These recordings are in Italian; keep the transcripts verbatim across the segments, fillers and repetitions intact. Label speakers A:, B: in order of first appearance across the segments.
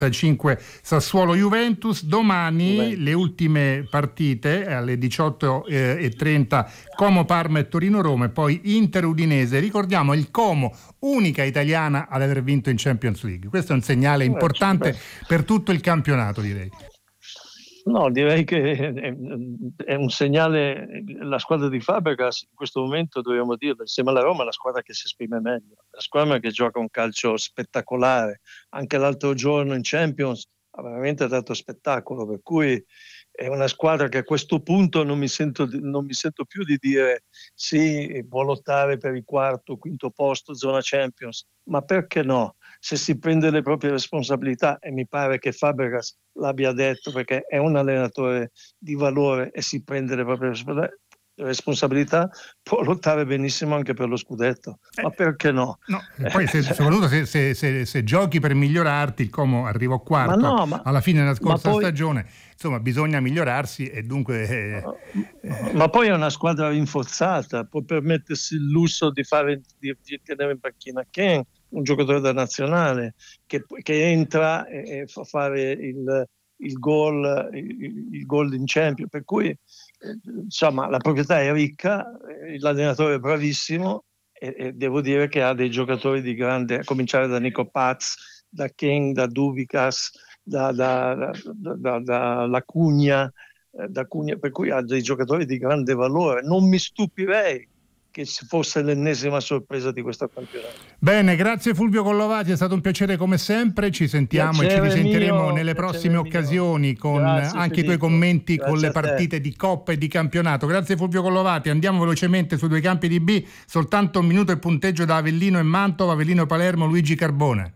A: cinque Sassuolo Juventus. Domani
B: Juventus.
A: Le ultime partite alle diciotto e trenta Como Parma e Torino Roma, e poi Inter Udinese. Ricordiamo il Como, unica italiana ad aver vinto in Champions League. Questo è un segnale importante per tutto il campionato, direi.
B: No, direi che è un segnale. La squadra di Fabregas in questo momento, dobbiamo dire, insieme alla Roma, è la squadra che si esprime meglio, la squadra che gioca un calcio spettacolare. Anche l'altro giorno in Champions ha veramente dato spettacolo, per cui è una squadra che a questo punto non mi sento, non mi sento più di dire sì, può lottare per il quarto, quinto posto, zona Champions, ma perché no? Se si prende le proprie responsabilità, e mi pare che Fabregas l'abbia detto, perché è un allenatore di valore e si prende le proprie responsabilità, può lottare benissimo anche per lo scudetto, ma perché no?
A: No, poi se, soprattutto se, se, se, se giochi per migliorarti, il Como arrivò quarto ma no, ma, alla fine della scorsa poi, stagione, insomma bisogna migliorarsi e dunque eh,
B: eh. Ma poi è una squadra rinforzata, può permettersi il lusso di fare di, di tenere in panchina Ken, un giocatore da nazionale che, che entra e, e fa fare il, il gol il, il gol in Champions, per cui eh, insomma la proprietà è ricca, eh, l'allenatore è bravissimo e, e devo dire che ha dei giocatori di grande, a cominciare da Nico Paz, da Ken, da Dubicas, da, da, da, da, da Lacugna, eh, da Cugna, per cui ha dei giocatori di grande valore. Non mi stupirei che fosse l'ennesima sorpresa di questo campionato.
A: Bene, grazie Fulvio Collovati, è stato un piacere come sempre, ci sentiamo piacere e ci risentiremo mio, nelle prossime occasioni mio. con grazie, anche Filippo. I tuoi commenti grazie con le partite di Coppa e di campionato. Grazie Fulvio Collovati, andiamo velocemente sui due campi di B, soltanto un minuto e punteggio da Avellino e Mantova, Avellino Palermo, Luigi Carbone.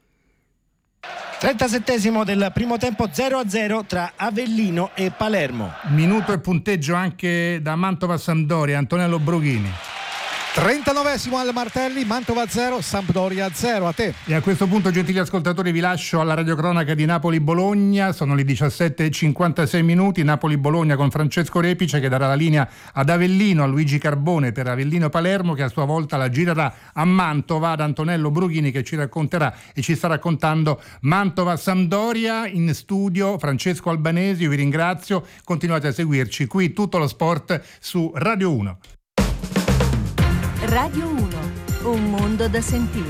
C: trentasettesimo del primo tempo, zero a zero tra Avellino e Palermo.
A: Minuto e punteggio anche da Mantova Sampdoria, Antonello Brughini.
D: trentanovesimo al Martelli, Mantova zero, Sampdoria zero. A te.
A: E a questo punto, gentili ascoltatori, vi lascio alla radiocronaca di Napoli-Bologna. Sono le diciassette e cinquantasei minuti. Napoli-Bologna con Francesco Repice, che darà la linea ad Avellino, a Luigi Carbone per Avellino-Palermo, che a sua volta la girerà a Mantova ad Antonello Brughini, che ci racconterà e ci sta raccontando Mantova-Sampdoria. In studio Francesco Albanesi, io vi ringrazio. Continuate a seguirci qui, Tutto lo Sport su Radio uno.
E: Radio uno, un mondo da sentire.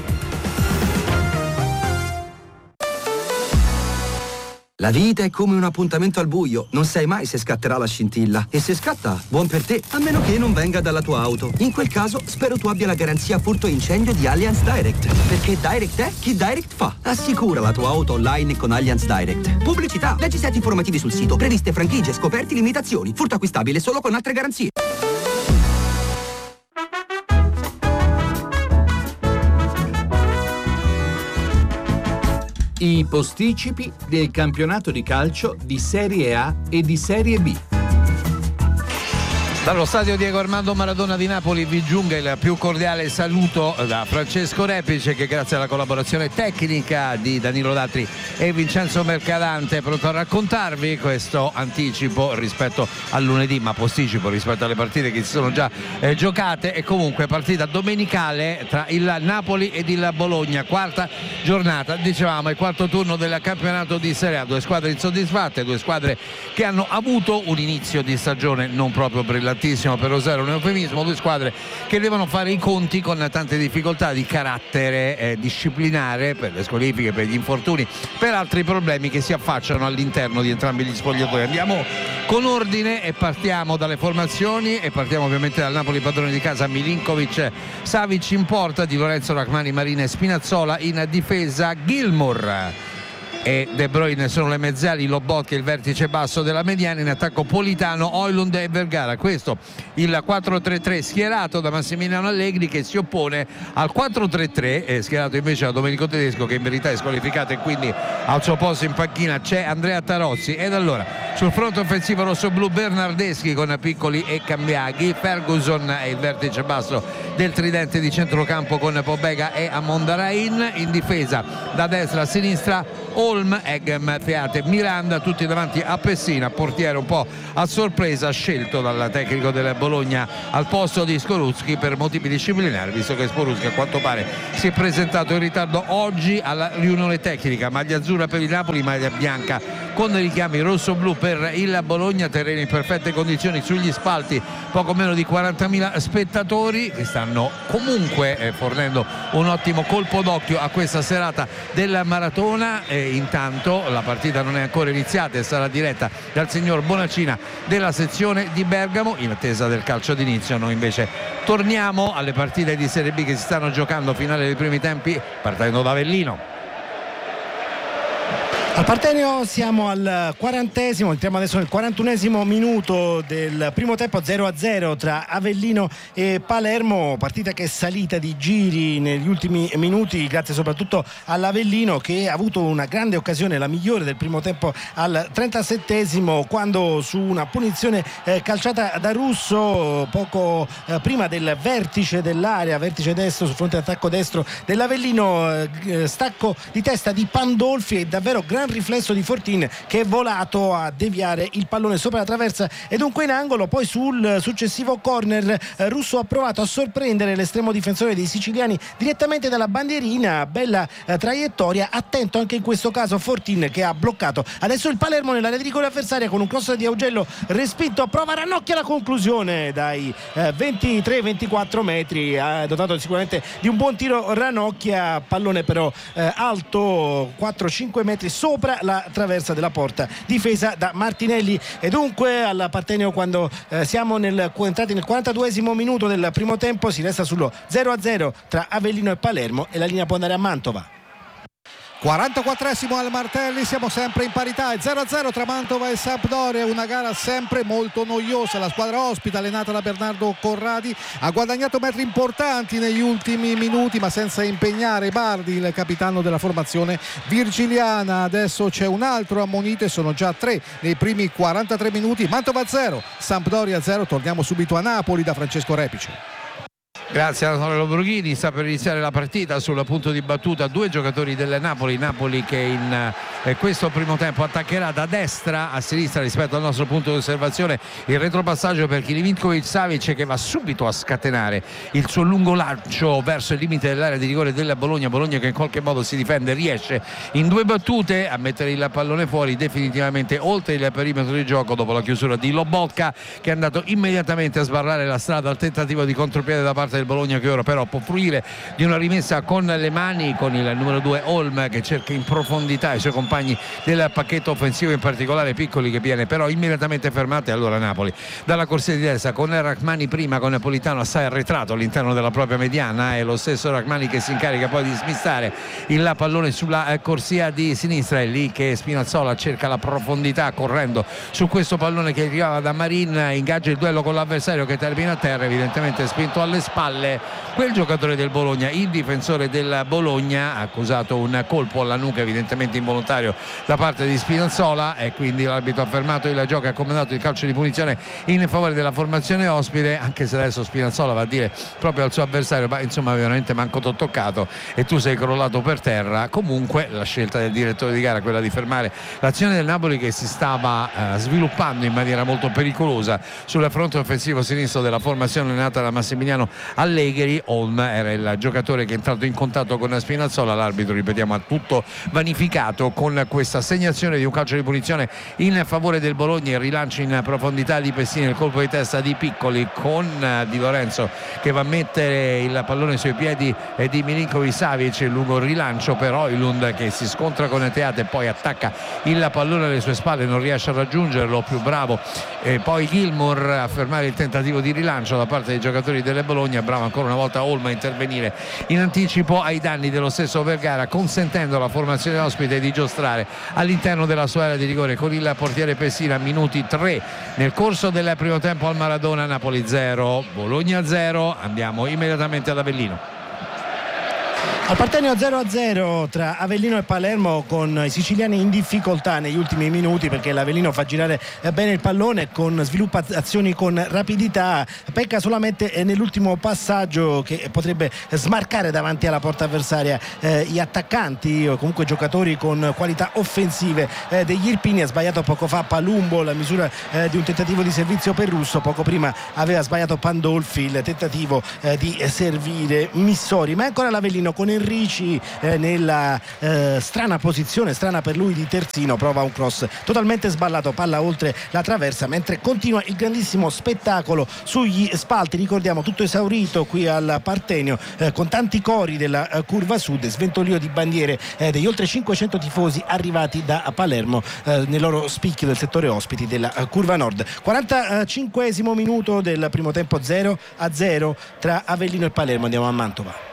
F: La vita è come un appuntamento al buio, non sai mai se scatterà la scintilla. E se scatta, buon per te, a meno che non venga dalla tua auto. In quel caso, spero tu abbia la garanzia furto incendio di Allianz Direct. Perché Direct è chi Direct fa. Assicura la tua auto online con Allianz Direct. Pubblicità, leggi set informativi sul sito, previste franchigie, scoperti, limitazioni. Furto acquistabile solo con altre garanzie.
G: I posticipi del campionato di calcio di Serie A e di Serie B.
H: Dallo stadio Diego Armando Maradona di Napoli vi giunga il più cordiale saluto da Francesco Repice, che grazie alla collaborazione tecnica di Danilo Datri e Vincenzo Mercadante è pronto a raccontarvi questo anticipo rispetto al lunedì, ma posticipo rispetto alle partite che si sono già eh, giocate, e comunque partita domenicale tra il Napoli ed il Bologna, quarta giornata, dicevamo, il quarto turno del campionato di Serie A. Due squadre insoddisfatte, due squadre che hanno avuto un inizio di stagione non proprio brillante, per usare un eufemismo, due squadre che devono fare i conti con tante difficoltà di carattere eh, disciplinare, per le squalifiche, per gli infortuni, per altri problemi che si affacciano all'interno di entrambi gli spogliatoi. Andiamo con ordine e partiamo dalle formazioni, e partiamo ovviamente dal Napoli padrone di casa, Milinkovic, Savic in porta, Di Lorenzo, Rachmani, Marina e Spinazzola in difesa, Gilmour e De Bruyne sono le mezzali, Lobotka il vertice basso della mediana, in attacco Politano, Højlund e Vergara. Questo il quattro tre tre schierato da Massimiliano Allegri, che si oppone al quattro tre tre eh, schierato invece da Domenico Tedesco, che in verità è squalificato, e quindi al suo posto in panchina c'è Andrea Tarozzi. Ed allora Sul fronte offensivo rossoblu Bernardeschi con Piccoli e Cambiaghi, Ferguson è il vertice basso del tridente di centrocampo con Pobega e Amondarain. In difesa da destra a sinistra Holm, Eggem, Fiate, Miranda, tutti davanti a Pessina, portiere un po' a sorpresa scelto dal tecnico del Bologna al posto di Skorupski per motivi disciplinari, visto che Skorupski a quanto pare si è presentato in ritardo oggi alla riunione tecnica. Maglia azzurra per il Napoli, maglia bianca con richiami rosso-blu per il Bologna, terreno in perfette condizioni sugli spalti, poco meno di quarantamila spettatori che stanno comunque eh, fornendo un ottimo colpo d'occhio a questa serata della maratona. E intanto la partita non è ancora iniziata e sarà diretta dal signor Bonacina della sezione di Bergamo. In attesa del calcio d'inizio noi invece torniamo alle partite di Serie B che si stanno giocando, finale dei primi tempi, partendo da Avellino.
C: Al Partenio siamo al quarantesimo, entriamo adesso nel quarantunesimo minuto del primo tempo, zero a zero tra Avellino e Palermo, partita che è salita di giri negli ultimi minuti grazie soprattutto all'Avellino, che ha avuto una grande occasione, la migliore del primo tempo, al trentasettesimo, quando su una punizione eh, calciata da Russo poco eh, prima del vertice dell'area, vertice destro sul fronte attacco destro dell'Avellino, eh, stacco di testa di Pandolfi e davvero grande riflesso di Fortin, che è volato a deviare il pallone sopra la traversa e dunque in angolo. Poi sul successivo corner eh, Russo ha provato a sorprendere l'estremo difensore dei siciliani direttamente dalla bandierina, bella eh, traiettoria, attento anche in questo caso Fortin che ha bloccato adesso il Palermo nell'area di rigore avversaria con un cross di Augello respinto, prova Ranocchia la conclusione dai eh, ventitré ventiquattro metri, ha dotato sicuramente di un buon tiro Ranocchia, pallone però eh, alto quattro cinque metri sopra la traversa della porta, difesa da Martinelli. E dunque al Partenio, quando eh, siamo nel, entrati nel quarantaduesimo minuto del primo tempo, si resta sullo zero a zero tra Avellino e Palermo e la linea può andare a Mantova.
D: quarantaquattresimo al Martelli, siamo sempre in parità, è zero a zero tra Mantova e Sampdoria, una gara sempre molto noiosa. La squadra ospite, allenata da Bernardo Corradi, ha guadagnato metri importanti negli ultimi minuti ma senza impegnare Bardi, il capitano della formazione virgiliana. Adesso c'è un altro ammonito e sono già tre nei primi quarantatré minuti. Mantova zero, Sampdoria zero. Torniamo subito a Napoli da Francesco Repice.
H: Grazie a Antonio Borghini. Sta per iniziare la partita, sul punto di battuta due giocatori del Napoli, Napoli che in eh, questo primo tempo attaccherà da destra a sinistra rispetto al nostro punto di osservazione. Il retropassaggio per Milivojević Savić, che va subito a scatenare il suo lungo lancio verso il limite dell'area di rigore della Bologna. Bologna che in qualche modo si difende, riesce in due battute a mettere il pallone fuori definitivamente oltre il perimetro di gioco dopo la chiusura di Lobotka, che è andato immediatamente a sbarrare la strada al tentativo di contropiede da parte del Bologna, che ora però può fruire di una rimessa con le mani, con il numero due Holm che cerca in profondità i suoi compagni del pacchetto offensivo, in particolare Piccoli, che viene però immediatamente fermato. E allora Napoli dalla corsia di destra con Rachmani prima, con Napolitano assai arretrato all'interno della propria mediana, è lo stesso Rachmani che si incarica poi di smistare il pallone sulla corsia di sinistra. È lì che Spinazzola cerca la profondità correndo su questo pallone che arrivava da Marin, ingaggia il duello con l'avversario che termina a terra, evidentemente spinto alle spalle quel giocatore del Bologna. Il difensore del Bologna ha accusato un colpo alla nuca evidentemente involontario da parte di Spinazzola e quindi l'arbitro ha fermato il gioco e ha comandato il calcio di punizione in favore della formazione ospite, anche se adesso Spinazzola va a dire proprio al suo avversario: ma insomma veramente manco t'ho toccato e tu sei crollato per terra. Comunque la scelta del direttore di gara è quella di fermare l'azione del Napoli, che si stava eh, sviluppando in maniera molto pericolosa sul fronte offensivo sinistro della formazione allenata da Massimiliano Allegri. Holm era il giocatore che è entrato in contatto con Spinazzola. L'arbitro, ripetiamo, ha tutto vanificato con questa assegnazione di un calcio di punizione in favore del Bologna. Il rilancio in profondità di Pessina, il colpo di testa di Piccoli con Di Lorenzo che va a mettere il pallone sui piedi di Milivojević Savić. Il lungo rilancio però, il Lund che si scontra con Teate e poi attacca il pallone alle sue spalle, non riesce a raggiungerlo, più bravo e poi Gilmour a fermare il tentativo di rilancio da parte dei giocatori del Bologna. Bravo ancora una volta Holm a intervenire in anticipo ai danni dello stesso Vergara, consentendo alla formazione ospite di giostrare all'interno della sua area di rigore con il portiere Pessina. Minuti tre nel corso del primo tempo al Maradona. Napoli zero, Bologna zero. Andiamo immediatamente ad Avellino.
C: Al Partenio zero a zero tra Avellino e Palermo, con i siciliani in difficoltà negli ultimi minuti perché l'Avellino fa girare bene il pallone, con sviluppa azioni con rapidità, pecca solamente nell'ultimo passaggio che potrebbe smarcare davanti alla porta avversaria eh, gli attaccanti o comunque giocatori con qualità offensive eh, degli irpini. Ha sbagliato poco fa Palumbo la misura eh, di un tentativo di servizio per Russo, poco prima aveva sbagliato Pandolfi il tentativo eh, di servire Missori, ma è ancora l'Avellino con Enrici eh, nella eh, strana posizione, strana per lui, di terzino. Prova un cross totalmente sballato, palla oltre la traversa, mentre continua il grandissimo spettacolo sugli spalti. Ricordiamo tutto esaurito qui al Partenio eh, con tanti cori della eh, curva sud, sventolio di bandiere eh, degli oltre cinquecento tifosi arrivati da Palermo eh, nel loro spicchio del settore ospiti della eh, curva nord. quarantacinquesimo minuto del primo tempo, zero a zero tra Avellino e Palermo. Andiamo a Mantova.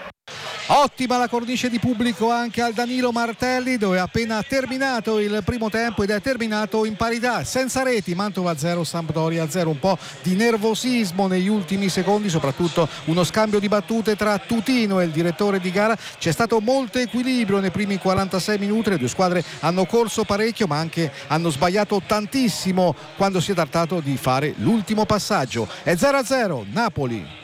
D: Ottima la cornice di pubblico anche al Danilo Martelli, dove è appena terminato il primo tempo ed è terminato in parità, senza reti. Mantova zero, Sampdoria zero. Un po' di nervosismo negli ultimi secondi, soprattutto uno scambio di battute tra Tutino e il direttore di gara. C'è stato molto equilibrio nei primi quarantasei minuti, le due squadre hanno corso parecchio ma anche hanno sbagliato tantissimo quando si è trattato di fare l'ultimo passaggio. È zero a zero Napoli.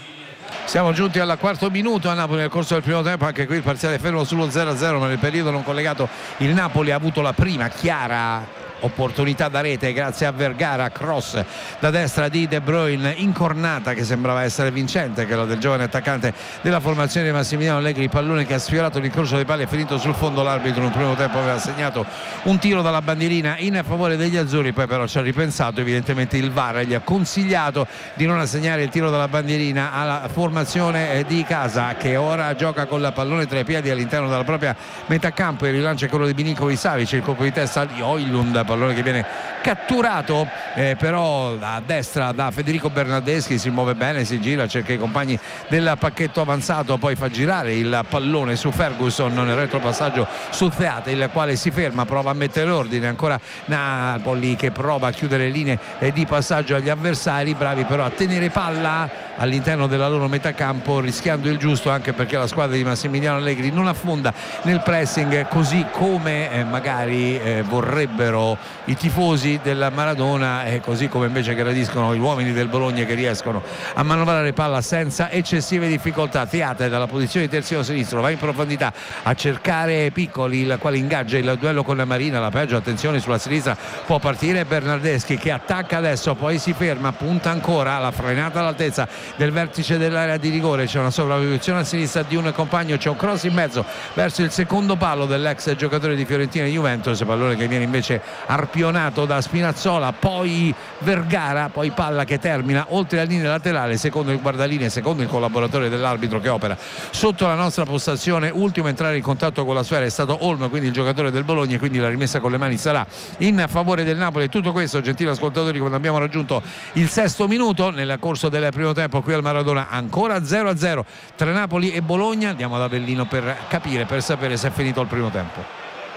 H: Siamo giunti al quarto minuto a Napoli nel corso del primo tempo, anche qui il parziale fermo sullo zero a zero, ma nel periodo non collegato il Napoli ha avuto la prima chiara opportunità da rete grazie a Vergara, cross da destra di De Bruyne, incornata che sembrava essere vincente, quella del giovane attaccante della formazione di Massimiliano Allegri, pallone che ha sfiorato l'incrocio dei pali e finito sul fondo. L'arbitro nel primo tempo aveva segnato un tiro dalla bandierina in favore degli azzurri, poi però ci ha ripensato evidentemente il V A R, gli ha consigliato di non assegnare il tiro dalla bandierina alla formazione di casa, che ora gioca con il pallone tra i piedi all'interno della propria metà campo. Il rilancio è quello di Milinkovic Savic, il colpo di testa di Højlund, pallone che viene catturato eh, però a destra da Federico Bernardeschi, si muove bene, si gira, cerca i compagni del pacchetto avanzato, poi fa girare il pallone su Ferguson nel retropassaggio su Teate, il quale si ferma, prova a mettere ordine. Ancora Napoli che prova a chiudere le linee eh, di passaggio agli avversari, bravi però a tenere palla all'interno della loro metà campo, rischiando il giusto, anche perché la squadra di Massimiliano Allegri non affonda nel pressing così come eh, magari eh, vorrebbero i tifosi del Maradona, e così come invece gradiscono gli uomini del Bologna, che riescono a manovrare palla senza eccessive difficoltà. Teate dalla posizione di terzino sinistro va in profondità a cercare Piccoli, il quale ingaggia il duello con la Marina, la peggio, attenzione sulla sinistra può partire Bernardeschi che attacca adesso, poi si ferma, punta ancora, la frenata all'altezza del vertice dell'area di rigore, c'è una sovrapposizione a sinistra di un compagno, c'è un cross in mezzo verso il secondo palo dell'ex giocatore di Fiorentina e Juventus, pallone che viene invece arpionato da Spinazzola, poi Vergara, poi palla che termina oltre la linea laterale, secondo il guardalinee, secondo il collaboratore dell'arbitro che opera sotto la nostra postazione. Ultimo a entrare in contatto con la sfera è stato Olmo, quindi il giocatore del Bologna, quindi la rimessa con le mani sarà in favore del Napoli. Tutto questo, gentili ascoltatori, quando abbiamo raggiunto il sesto minuto nel corso del primo tempo qui al Maradona, ancora zero a zero tra Napoli e Bologna. Andiamo ad Avellino per capire, per sapere se è finito il primo tempo.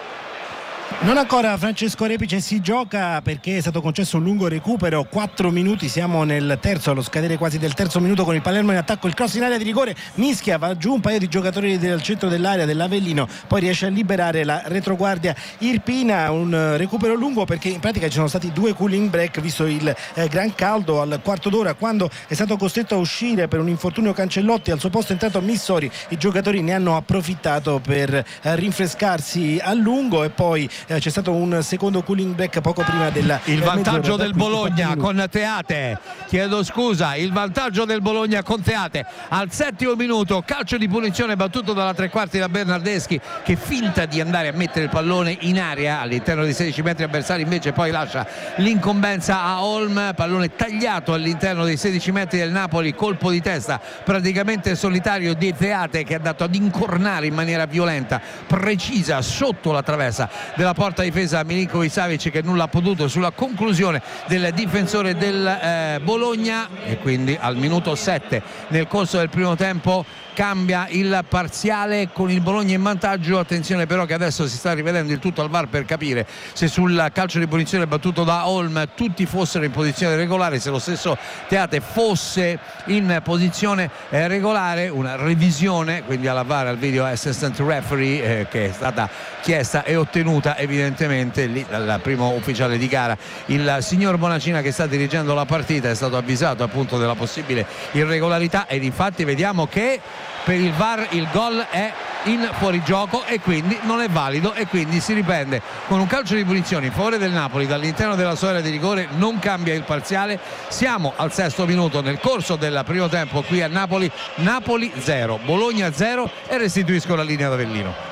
C: Non ancora Francesco Repice, si gioca perché è stato concesso un lungo recupero, quattro minuti, siamo nel terzo, allo scadere quasi del terzo minuto, con il Palermo in attacco, il cross in area di rigore, mischia, va giù un paio di giocatori del centro dell'area dell'Avellino, poi riesce a liberare la retroguardia irpina. Un recupero lungo perché in pratica ci sono stati due cooling break, visto il eh, gran caldo al quarto d'ora, quando è stato costretto a uscire per un infortunio Cancellotti, al suo posto è entrato Missori, i giocatori ne hanno approfittato per eh, rinfrescarsi a lungo, e poi eh, c'è stato un secondo cooling break poco prima della
H: il
C: eh,
H: vantaggio del Bologna con
C: Teate,
H: chiedo scusa il vantaggio del Bologna con Teate al settimo minuto, calcio di punizione battuto dalla tre quarti da Bernardeschi, che finta di andare a mettere il pallone in area all'interno dei sedici metri avversari, invece poi lascia l'incombenza a Holm, pallone tagliato all'interno dei sedici metri del Napoli, colpo di testa praticamente solitario di Teate, che è andato ad incornare in maniera violenta, precisa, sotto la traversa del della porta difesa Milinković-Savić, che nulla ha potuto sulla conclusione del difensore del eh, Bologna, e quindi al minuto sette nel corso del primo tempo cambia il parziale con il Bologna in vantaggio. Attenzione però che adesso si sta rivedendo il tutto al V A R per capire se sul calcio di punizione battuto da Holm tutti fossero in posizione regolare, se lo stesso Teate fosse in posizione eh, regolare. Una revisione quindi alla V A R, al video assistant referee, eh, che è stata chiesta e ottenuta evidentemente lì dal primo ufficiale di gara. Il signor Bonacina, che sta dirigendo la partita, è stato avvisato appunto della possibile irregolarità, ed infatti vediamo che per il V A R il gol è in fuorigioco e quindi non è valido, e quindi si riprende con un calcio di punizione in favore del Napoli dall'interno della sua area di rigore. Non cambia il parziale, siamo al sesto minuto nel corso del primo tempo qui a Napoli. Napoli zero, Bologna zero, e restituisco la linea ad Avellino.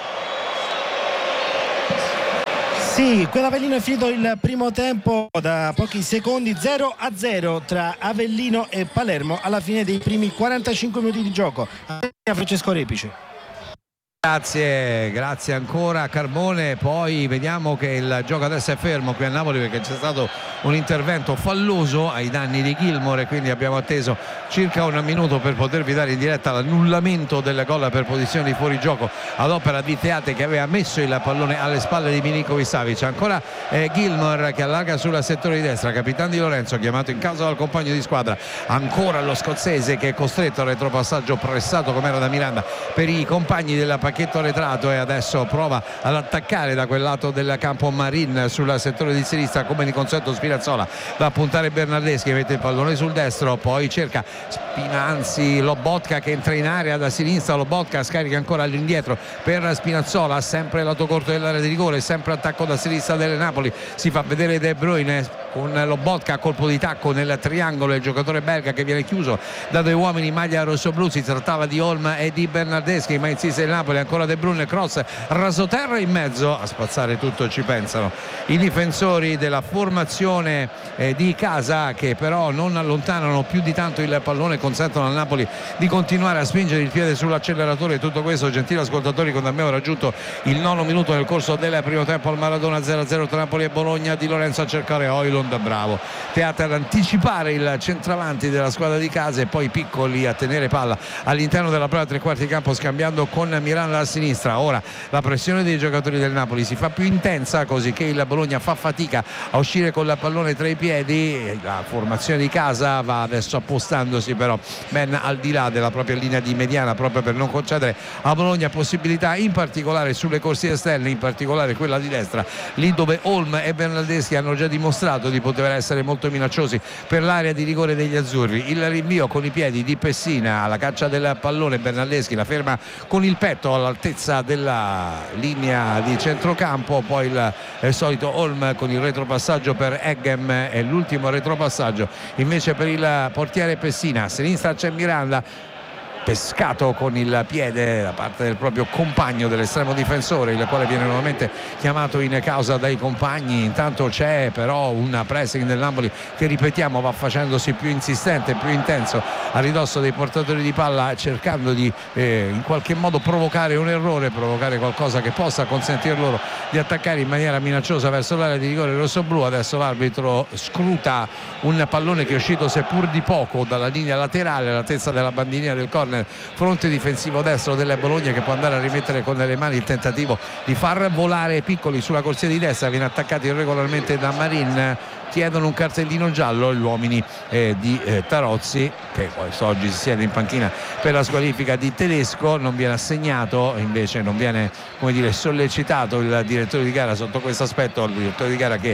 C: Sì, quell'Avellino è finito il primo tempo da pochi secondi, zero a zero tra Avellino e Palermo alla fine dei primi quarantacinque minuti di gioco. Francesco Repice.
H: Grazie, grazie ancora Carbone. Poi vediamo che il gioco adesso è fermo qui a Napoli perché c'è stato un intervento falloso ai danni di Gilmour, e quindi abbiamo atteso circa un minuto per potervi dare in diretta l'annullamento del gol per posizione di fuorigioco ad opera di Teate, che aveva messo il pallone alle spalle di Milinković-Savić. Ancora eh, Gilmour che allarga sul settore di destra, capitano di Lorenzo chiamato in causa dal compagno di squadra. Ancora lo scozzese che è costretto al retropassaggio pressato come era da Miranda per i compagni della pacchetto arretrato, e adesso prova ad attaccare da quel lato del campo Marin sul settore di sinistra, come di consueto Spinazzola va a puntare Bernardeschi, mette il pallone sul destro, poi cerca Spinanzi, Lobotka che entra in area da sinistra, Lobotka scarica ancora all'indietro per Spinazzola, sempre lato corto dell'area di rigore, sempre attacco da sinistra del Napoli, si fa vedere De Bruyne con Lobotka a colpo di tacco nel triangolo, il giocatore belga che viene chiuso da due uomini in maglia rossoblu. Si trattava di Holm e di Bernardeschi, ma insiste il Napoli, ancora De Bruyne, cross rasoterra in mezzo, a spazzare tutto ci pensano i difensori della formazione eh, di casa, che però non allontanano più di tanto il pallone, consentono al Napoli di continuare a spingere il piede sull'acceleratore. Tutto questo, gentili ascoltatori, quando abbiamo raggiunto il nono minuto nel corso del primo tempo al Maradona, zero a zero tra Napoli e Bologna. Di Lorenzo a cercare Højlund, bravo Teate ad anticipare il centravanti della squadra di casa, e poi Piccoli a tenere palla all'interno della prima tre quarti di campo, scambiando con Miranda a sinistra. Ora la pressione dei giocatori del Napoli si fa più intensa, così che il Bologna fa fatica a uscire con il pallone tra i piedi. La formazione di casa va adesso appostandosi però ben al di là della propria linea di mediana, proprio per non concedere a Bologna possibilità, in particolare sulle corsie esterne, in particolare quella di destra, lì dove Holm e Bernardeschi hanno già dimostrato di poter essere molto minacciosi per l'area di rigore degli azzurri. Il rinvio con i piedi di Pessina alla caccia del pallone, Bernardeschi la ferma con il petto all'altezza della linea di centrocampo, poi il, il solito Holm con il retropassaggio per Eggem, e l'ultimo retropassaggio invece per il portiere Pessina. A sinistra c'è Miranda, pescato con il piede da parte del proprio compagno dell'estremo difensore, il quale viene nuovamente chiamato in causa dai compagni. Intanto c'è però un pressing del Napoli che, ripetiamo, va facendosi più insistente, più intenso a ridosso dei portatori di palla, cercando di eh, in qualche modo provocare un errore, provocare qualcosa che possa consentir loro di attaccare in maniera minacciosa verso l'area di rigore rossoblu. Adesso l'arbitro scruta un pallone che è uscito seppur di poco dalla linea laterale all'altezza della bandierina del corner, fronte difensivo destro del Bologna, che può andare a rimettere con le mani il tentativo di far volare Piccoli sulla corsia di destra. Viene attaccati irregolarmente da Marin, chiedono un cartellino giallo gli uomini eh, di eh, Tarozzi, che oggi si siede in panchina per la squalifica di Tedesco. Non viene assegnato, invece non viene, come dire, sollecitato il direttore di gara sotto questo aspetto, il direttore di gara che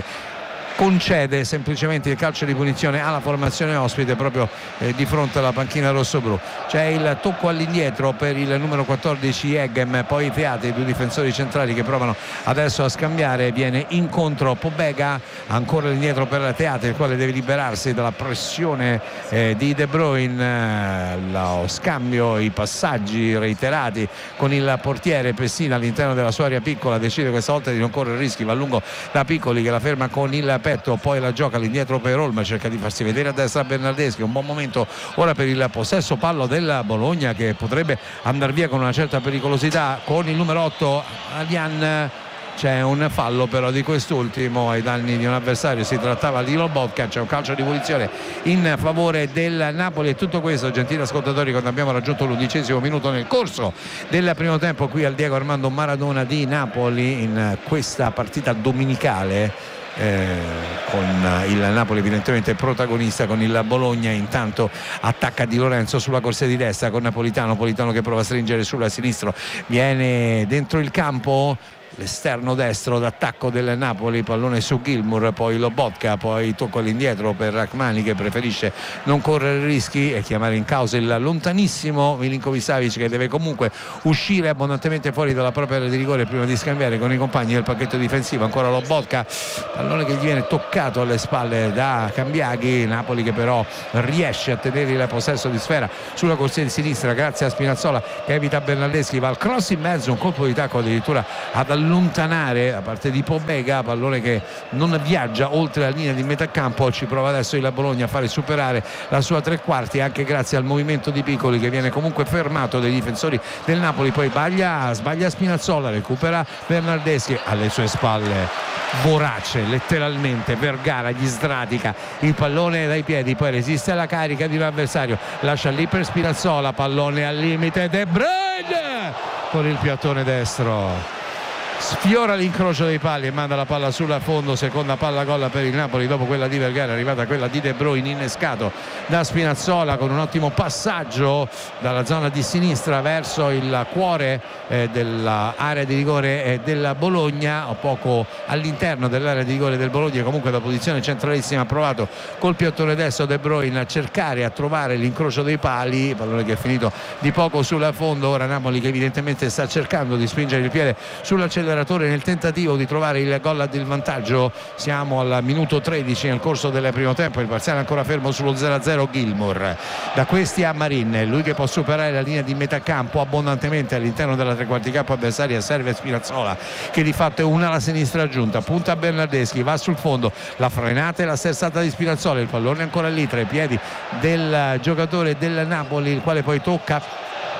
H: concede semplicemente il calcio di punizione alla formazione ospite proprio eh, di fronte alla panchina rossoblu. C'è il tocco all'indietro per il numero quattordici Eggem, poi Teate, i due difensori centrali che provano adesso a scambiare. Viene incontro Pobega, ancora all'indietro per Teate, il quale deve liberarsi dalla pressione eh, di De Bruyne. Eh, lo scambio, i passaggi reiterati con il portiere Pessina all'interno della sua area piccola, decide questa volta di non correre rischi, va a lungo da Piccoli che la ferma con il petto, poi la gioca all'indietro per Holm, cerca di farsi vedere a destra Bernardeschi. Un buon momento ora per il possesso pallo del Bologna, che potrebbe andare via con una certa pericolosità, con il numero otto Alian c'è un fallo però di quest'ultimo ai danni di un avversario, si trattava di Lobotka, c'è un calcio di punizione in favore del Napoli. E tutto questo, gentili ascoltatori, quando abbiamo raggiunto l'undicesimo minuto nel corso del primo tempo qui al Diego Armando Maradona di Napoli, in questa partita domenicale. Eh, con il Napoli evidentemente protagonista, con il Bologna intanto attacca Di Lorenzo sulla corsia di destra con Napolitano, Napolitano che prova a stringere sulla sinistra, viene dentro il campo l'esterno destro d'attacco del Napoli, pallone su Gilmour, poi Lobotka, poi tocco all'indietro per Rachmani che preferisce non correre rischi e chiamare in causa il lontanissimo Milinković-Savić, che deve comunque uscire abbondantemente fuori dalla propria area di rigore prima di scambiare con i compagni del pacchetto difensivo. Ancora Lobotka, pallone che gli viene toccato alle spalle da Cambiaghi, Napoli che però riesce a tenere il possesso di sfera sulla corsia di sinistra grazie a Spinazzola che evita Bernardeschi, va al cross in mezzo, un colpo di tacco addirittura ad allontanare da parte di Pobega, pallone che non viaggia oltre la linea di metà campo. Ci prova adesso il Bologna a fare superare la sua tre quarti anche grazie al movimento di Piccoli che viene comunque fermato dai difensori del Napoli, poi sbaglia, sbaglia Spinazzola, recupera Bernardeschi alle sue spalle, vorace letteralmente Vergara, gli sradica il pallone dai piedi, poi resiste alla carica di un avversario, lascia lì per Spinazzola, pallone al limite, De Bruyne con il piattone destro sfiora l'incrocio dei pali e manda la palla sulla fondo. Seconda palla gol per il Napoli dopo quella di Vergara, è arrivata quella di De Bruyne innescato da Spinazzola con un ottimo passaggio dalla zona di sinistra verso il cuore eh, dell'area di rigore eh, della Bologna, o poco all'interno dell'area di rigore del Bologna. Comunque da posizione centralissima ha provato col piattone destro De Bruyne a cercare, a trovare l'incrocio dei pali, pallone che è finito di poco sulla fondo. Ora Napoli che evidentemente sta cercando di spingere il piede sull'acceleratore nel tentativo di trovare il gol del vantaggio. Siamo al minuto tredici nel corso del primo tempo, il parziale ancora fermo sullo zero a zero. Gilmour da questi a Marin, lui che può superare la linea di metà campo abbondantemente all'interno della tre quarti campo avversaria, serve Spinazzola che di fatto è una alla sinistra aggiunta, punta a Bernardeschi, va sul fondo, la frenata e la sterzata di Spinazzola, il pallone ancora lì tra i piedi del giocatore del Napoli, il quale poi tocca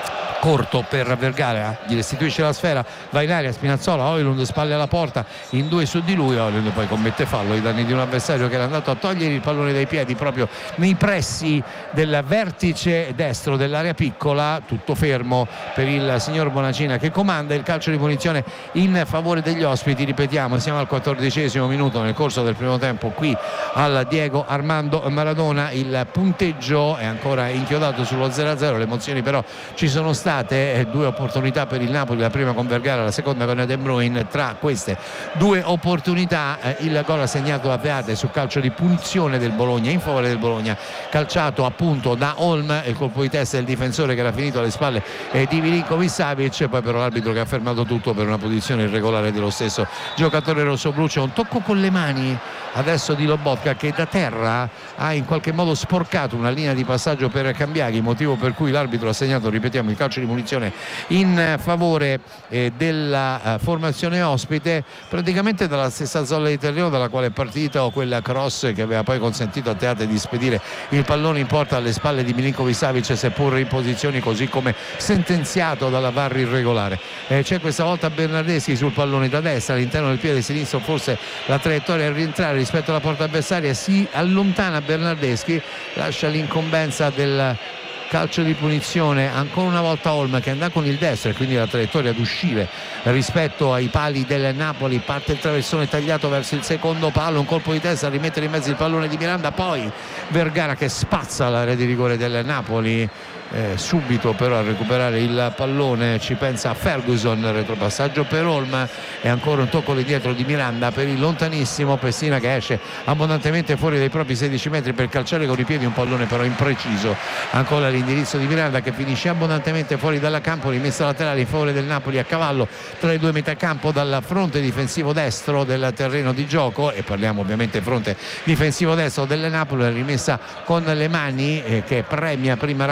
H: corto per Vergara, gli restituisce la sfera, va in aria Spinazzola, Højlund spalle alla porta, in due su di lui, Højlund poi commette fallo ai danni di un avversario che era andato a togliere il pallone dai piedi proprio nei pressi del vertice destro dell'area piccola. Tutto fermo per il signor Bonacina che comanda il calcio di punizione in favore degli ospiti. Ripetiamo, siamo al quattordicesimo minuto nel corso del primo tempo qui al Diego Armando Maradona, il punteggio è ancora inchiodato sullo zero a zero, le emozioni però ci sono state, due opportunità per il Napoli, la prima con Vergara, la seconda con De Bruyne. Tra queste due opportunità eh, il gol assegnato a Beate su calcio di punizione del Bologna, in favore del Bologna, calciato appunto da Holm, il colpo di testa del difensore che era finito alle spalle eh, di Milinković-Savić, poi però l'arbitro che ha fermato tutto per una posizione irregolare dello stesso giocatore rossoblu. C'è un tocco con le mani adesso di Lobotka che da terra ha in qualche modo sporcato una linea di passaggio per Cambiaghi, motivo per cui l'arbitro ha segnato, ripetiamo, il calcio di punizione in favore eh, della eh, formazione ospite, praticamente dalla stessa zona di terreno dalla quale è partita, o quella cross che aveva poi consentito a Teate di spedire il pallone in porta alle spalle di Milinković-Savić, seppur in posizioni così come sentenziato dalla V A R irregolare. Eh, c'è questa volta Bernardeschi sul pallone da destra, all'interno del piede sinistro, forse la traiettoria a rientrare rispetto alla porta avversaria, si allontana Bernardeschi, lascia l'incombenza del calcio di punizione ancora una volta Holm che andrà con il destro e quindi la traiettoria ad uscire rispetto ai pali del Napoli. Parte il traversone tagliato verso il secondo palo, un colpo di testa a rimettere in mezzo il pallone di Miranda, poi Vergara che spazza l'area di rigore del Napoli. Eh, subito però a recuperare il pallone ci pensa Ferguson, retropassaggio per Holm e ancora un tocco di dietro di Miranda per il lontanissimo Pessina che esce abbondantemente fuori dai propri sedici metri per calciare con i piedi un pallone però impreciso. Ancora l'indirizzo di Miranda che finisce abbondantemente fuori dalla campo, rimessa laterale in favore del Napoli a cavallo tra le due metà campo dal fronte difensivo destro del terreno di gioco, e parliamo ovviamente fronte difensivo destro del Napoli, rimessa con le mani eh, che premia prima Rachmani,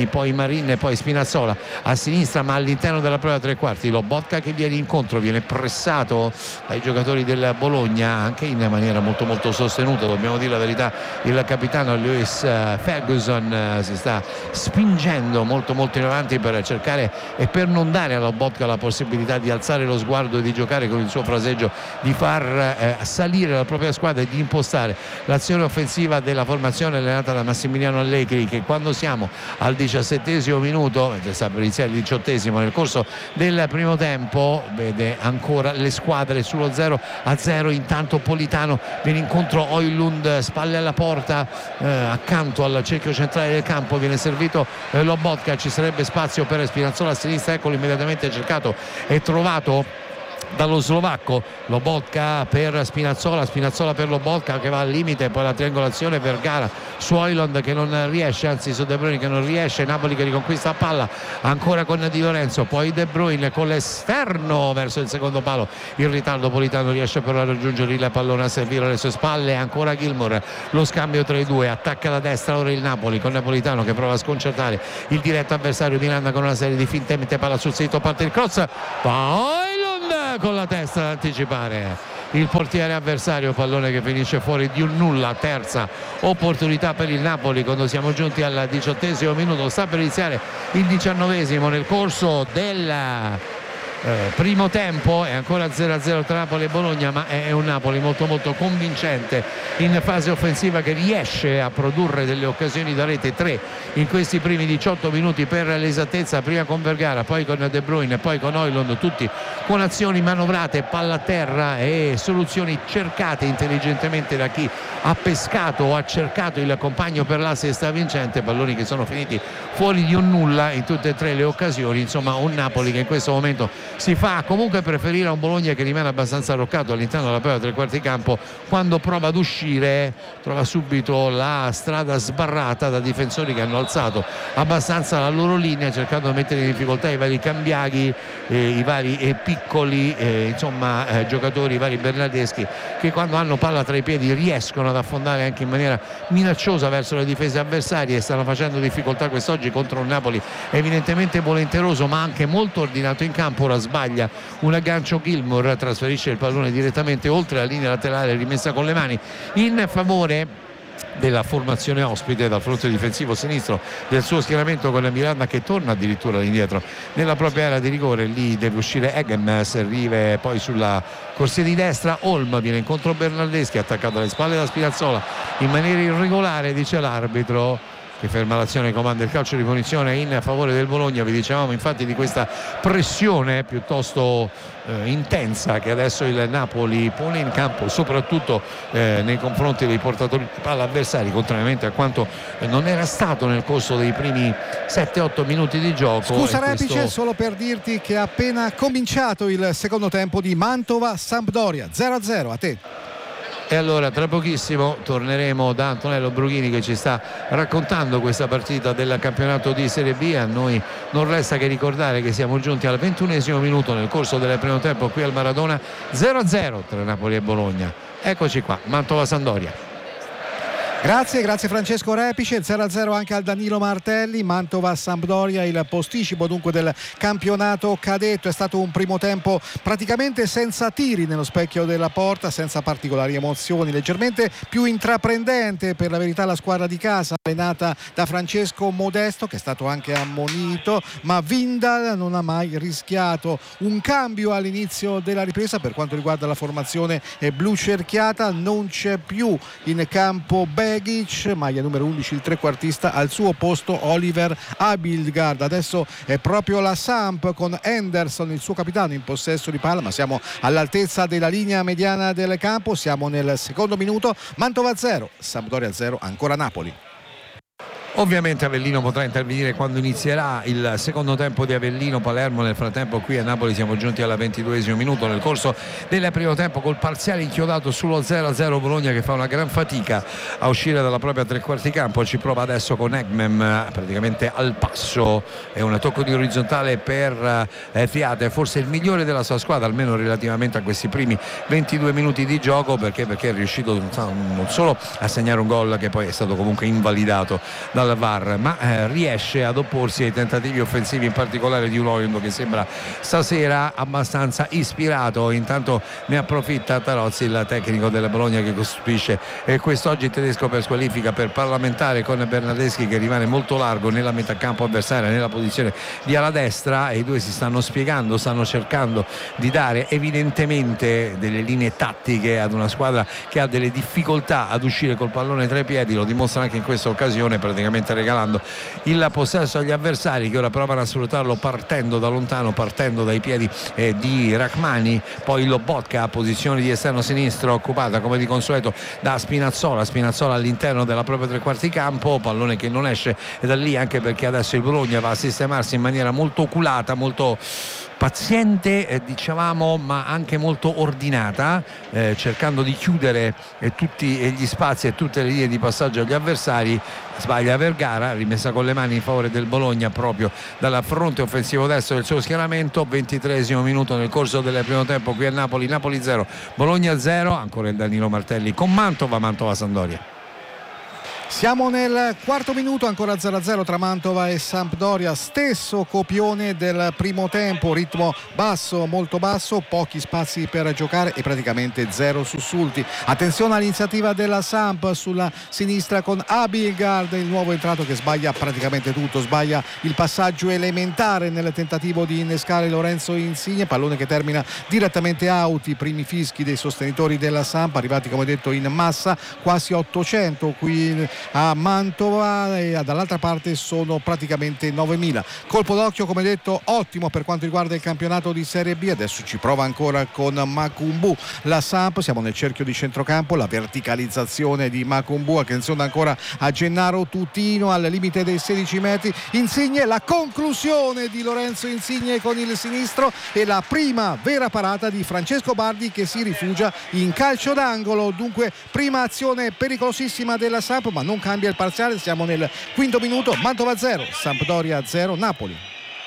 H: Boldrini, poi Marin e poi Spinazzola a sinistra, ma all'interno della propria tre quarti Lobotka che viene incontro, viene pressato dai giocatori del Bologna anche in maniera molto molto sostenuta, dobbiamo dire la verità. Il capitano Lewis Ferguson si sta spingendo molto molto in avanti per cercare e per non dare a Lobotka la possibilità di alzare lo sguardo e di giocare con il suo fraseggio, di far eh, salire la propria squadra e di impostare l'azione offensiva della formazione allenata da Massimiliano Allegri, che quando siamo al diciassettesimo minuto, mentre sta per iniziare il diciottesimo, nel corso del primo tempo vede ancora le squadre sullo zero a zero. Intanto Politano viene incontro Højlund, spalle alla porta, eh, accanto al cerchio centrale del campo, viene servito eh, Lobotka, ci sarebbe spazio per Spinazzola a sinistra, eccolo immediatamente cercato e trovato dallo slovacco. Lobotka per Spinazzola, Spinazzola per Lobotka che va al limite, poi la triangolazione Vergara su Højlund che non riesce, anzi su De Bruyne che non riesce, Napoli che riconquista la palla ancora con Di Lorenzo, poi De Bruyne con l'esterno verso il secondo palo, in ritardo Politano riesce però a raggiungere il pallone, a servire alle sue spalle ancora Gilmour, lo scambio tra i due, attacca da destra ora il Napoli con Napolitano che prova a sconcertare il diretto avversario Miranda con una serie di finte, mette palla sul sito, parte il cross, poi con la testa ad anticipare il portiere avversario, pallone che finisce fuori di un nulla. Terza opportunità per il Napoli quando siamo giunti al diciottesimo minuto, sta per iniziare il diciannovesimo. Nel corso del Eh, primo tempo è ancora zero a zero tra Napoli e Bologna, ma è un Napoli molto molto convincente in fase offensiva, che riesce a produrre delle occasioni da rete, tre in questi primi diciotto minuti per l'esattezza, prima con Vergara, poi con De Bruyne, poi con Højlund, tutti con azioni manovrate, palla a terra e soluzioni cercate intelligentemente da chi ha pescato o ha cercato il compagno per l'asse e sta vincente, palloni che sono finiti fuori di un nulla in tutte e tre le occasioni. Insomma, un Napoli che in questo momento si fa comunque preferire a un Bologna che rimane abbastanza arroccato all'interno della propria tre quarti campo. Quando prova ad uscire trova subito la strada sbarrata da difensori che hanno alzato abbastanza la loro linea, cercando di mettere in difficoltà i vari Cambiaghi, eh, i vari eh, piccoli eh, insomma eh, giocatori, i vari bernardeschi, che quando hanno palla tra i piedi riescono ad affondare anche in maniera minacciosa verso le difese avversarie, e stanno facendo difficoltà quest'oggi contro un Napoli evidentemente volenteroso ma anche molto ordinato in campo. Ora sbaglia un aggancio Gilmour, trasferisce il pallone direttamente oltre la linea laterale rimessa con le mani in favore della formazione ospite dal fronte difensivo sinistro del suo schieramento, con la Miranda che torna addirittura indietro nella propria area di rigore. Lì deve uscire Egemes, arriva poi sulla corsia di destra, Holm viene incontro Bernardeschi, attaccato alle spalle da Spinazzola in maniera irregolare, dice l'arbitro, che ferma l'azione e comanda il calcio di punizione in favore del Bologna. Vi dicevamo infatti di questa pressione piuttosto eh, intensa che adesso il Napoli pone in campo, soprattutto eh, nei confronti dei portatori di palla avversari, contrariamente a quanto eh, non era stato nel corso dei primi sette otto minuti di gioco.
D: Scusa Repice,
H: questo...
D: solo per dirti che è appena cominciato il secondo tempo di Mantova-Sampdoria, zero a zero. A te.
H: E allora tra pochissimo torneremo da Antonello Brughini che ci sta raccontando questa partita del campionato di Serie B. A noi non resta che ricordare che siamo giunti al ventunesimo minuto nel corso del primo tempo qui al Maradona, zero a zero tra Napoli e Bologna. Eccoci qua, Mantova-Sampdoria.
D: Grazie, grazie Francesco Repice. zero a zero anche al Danilo Martelli. Mantova-Sampdoria, il posticipo dunque del campionato cadetto. È stato un primo tempo praticamente senza tiri nello specchio della porta, senza particolari emozioni, leggermente più intraprendente per la verità la squadra di casa allenata da Francesco Modesto, che è stato anche ammonito, ma Vindal non ha mai rischiato un cambio all'inizio della ripresa. Per quanto riguarda la formazione blu cerchiata, non c'è più in campo Begic, maglia numero undici, il trequartista, al suo posto Oliver Abildgaard. Adesso è proprio la Samp con Henderson, il suo capitano, in possesso di palla, ma siamo all'altezza della linea mediana del campo. Siamo nel secondo minuto. Mantova zero, Sampdoria zero, ancora Napoli.
H: Ovviamente Avellino potrà intervenire quando inizierà il secondo tempo di Avellino-Palermo. Nel frattempo qui a Napoli siamo giunti al ventiduesimo minuto. Nel corso del primo tempo, col parziale inchiodato sullo zero a zero, Bologna che fa una gran fatica a uscire dalla propria tre quarti campo. Ci prova adesso con Egmem praticamente al passo, è un tocco di orizzontale per eh, Fiate, forse il migliore della sua squadra, almeno relativamente a questi primi ventidue minuti di gioco, perché, perché è riuscito non solo a segnare un gol che poi è stato comunque invalidato dal dal V A R, ma eh, riesce ad opporsi ai tentativi offensivi, in particolare di un Oiondo che sembra stasera abbastanza ispirato. Intanto ne approfitta Tarozzi, il tecnico della Bologna, che costruisce eh, quest'oggi il tedesco per squalifica per parlamentare, con Bernardeschi che rimane molto largo nella metà campo avversaria, nella posizione di ala destra, e i due si stanno spiegando, stanno cercando di dare evidentemente delle linee tattiche ad una squadra che ha delle difficoltà ad uscire col pallone tra i piedi. Lo dimostra anche in questa occasione, praticamente regalando il possesso agli avversari, che ora provano a sfruttarlo partendo da lontano, partendo dai piedi eh, di Rachmani. Poi Lobotka a posizione di esterno sinistro, occupata come di consueto da Spinazzola. Spinazzola all'interno della propria tre quarti campo, pallone che non esce da lì, anche perché adesso il Bologna va a sistemarsi in maniera molto oculata, molto paziente, eh, dicevamo, ma anche molto ordinata, eh, cercando di chiudere eh, tutti gli spazi e tutte le linee di passaggio agli avversari. Sbaglia Vergara, rimessa con le mani in favore del Bologna proprio dal fronte offensivo destro del suo schieramento. Ventitreesimo minuto nel corso del primo tempo qui a Napoli. Napoli zero, Bologna zero. Ancora il Danilo Martelli con Mantova, Mantova Sampdoria.
D: Siamo nel quarto minuto, ancora zero a zero tra Mantova e Sampdoria, stesso copione del primo tempo, ritmo basso, molto basso, pochi spazi per giocare e praticamente zero sussulti. Attenzione all'iniziativa della Samp sulla sinistra con Abildgaard, il nuovo entrato, che sbaglia praticamente tutto, sbaglia il passaggio elementare nel tentativo di innescare Lorenzo Insigne, pallone che termina direttamente out. I primi fischi dei sostenitori della Samp, arrivati come detto in massa, quasi ottocento qui a Mantova, e dall'altra parte sono praticamente novemila. Colpo d'occhio, come detto, ottimo per quanto riguarda il campionato di Serie B. Adesso ci prova ancora con Makumbu la Samp, siamo nel cerchio di centrocampo, la verticalizzazione di Makumbu, attenzione ancora a Gennaro Tutino al limite dei sedici metri. Insigne, la conclusione di Lorenzo Insigne con il sinistro e la prima vera parata di Francesco Bardi, che si rifugia in calcio d'angolo. Dunque prima azione pericolosissima della Samp, ma non cambia il parziale. Siamo nel quinto minuto, Mantova zero, Sampdoria zero, Napoli.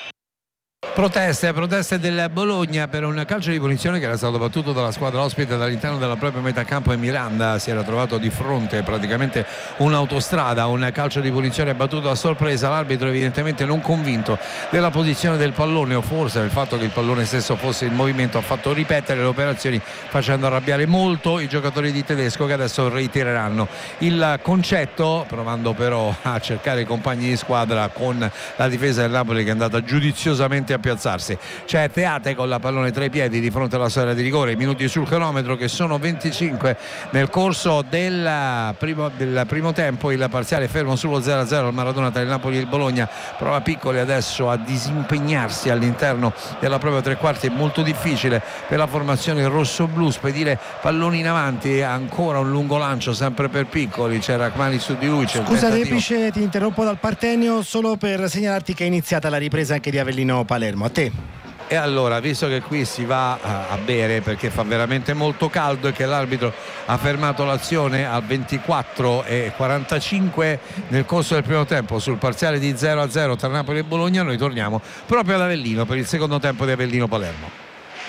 H: Proteste, proteste del Bologna per un calcio di punizione che era stato battuto dalla squadra ospite dall'interno della propria metà campo, e Miranda si era trovato di fronte praticamente un'autostrada. Un calcio di punizione battuto a sorpresa, l'arbitro evidentemente non convinto della posizione del pallone, o forse del fatto che il pallone stesso fosse in movimento, ha fatto ripetere le operazioni, facendo arrabbiare molto i giocatori di Tedesco, che adesso reitereranno il concetto, provando però a cercare i compagni di squadra con la difesa del Napoli, che è andata giudiziosamente a piazzarsi. C'è Teate con la pallone tra i piedi di fronte alla sfera di rigore. I minuti sul cronometro, che sono venticinque nel corso del primo, del primo tempo. Il parziale fermo sullo zero a zero al Maradona tra il Napoli e il Bologna. Prova Piccoli adesso a disimpegnarsi all'interno della propria tre quarti. È molto difficile per la formazione rossoblù spedire palloni in avanti. Ancora un lungo lancio sempre per Piccoli, c'è Rachmani su di lui. C'è
C: Scusa Repice, ti interrompo dal Partenio solo per segnalarti che è iniziata la ripresa anche di Avellino Palermo. A te.
H: E allora, visto che qui si va a bere perché fa veramente molto caldo e che l'arbitro ha fermato l'azione al ventiquattro e quarantacinque nel corso del primo tempo sul parziale di zero a zero tra Napoli e Bologna, noi torniamo proprio ad Avellino per il secondo tempo di Avellino Palermo.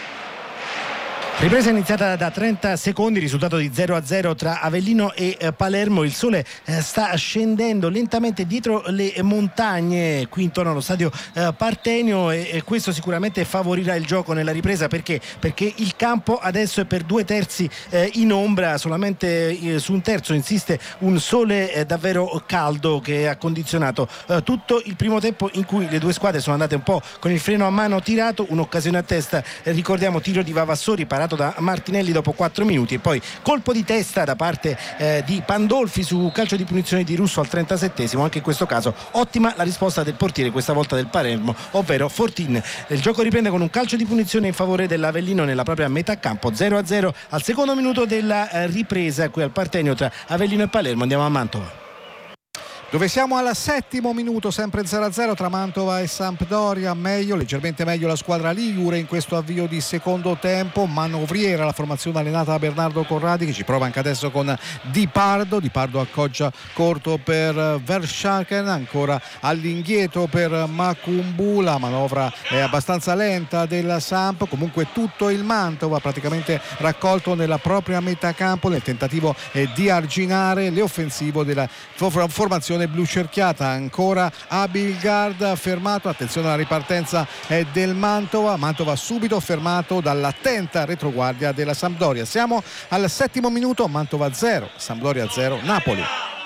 C: Ripresa iniziata da trenta secondi, risultato di zero a zero tra Avellino e eh, Palermo. Il sole eh, sta scendendo lentamente dietro le montagne qui intorno allo stadio eh, Partenio, e, e questo sicuramente favorirà il gioco nella ripresa. Perché? Perché il campo adesso è per due terzi eh, in ombra, solamente eh, su un terzo insiste un sole eh, davvero caldo, che ha condizionato eh, tutto il primo tempo, in cui le due squadre sono andate un po' con il freno a mano tirato. Un'occasione a testa, eh, ricordiamo, tiro di Vavassori parato da Martinelli dopo quattro minuti, e poi colpo di testa da parte eh, di Pandolfi su calcio di punizione di Russo al trentasettesimo. Anche in questo caso ottima la risposta del portiere, questa volta del Palermo, ovvero Fortin. Il gioco riprende con un calcio di punizione in favore dell'Avellino nella propria metà campo. Zero a zero al secondo minuto della eh, ripresa qui al Partenio tra Avellino e Palermo. Andiamo a Mantova,
D: dove siamo al settimo minuto, sempre zero a zero tra Mantova e Sampdoria. Meglio, leggermente meglio la squadra ligure in questo avvio di secondo tempo. Manovriera la formazione allenata da Bernardo Corradi, che ci prova anche adesso con Di Pardo. Di Pardo accoggia corto per Verschaken, ancora all'indietro per Makumbu. La manovra è abbastanza lenta della Samp, comunque tutto il Mantova praticamente raccolto nella propria metà campo nel tentativo di arginare le offensive della formazione formazione blu cerchiata, ancora Abildgaard fermato, attenzione alla ripartenza è del Mantova, Mantova subito fermato dall'attenta retroguardia della Sampdoria. Siamo al settimo minuto, Mantova zero, Sampdoria zero, Napoli.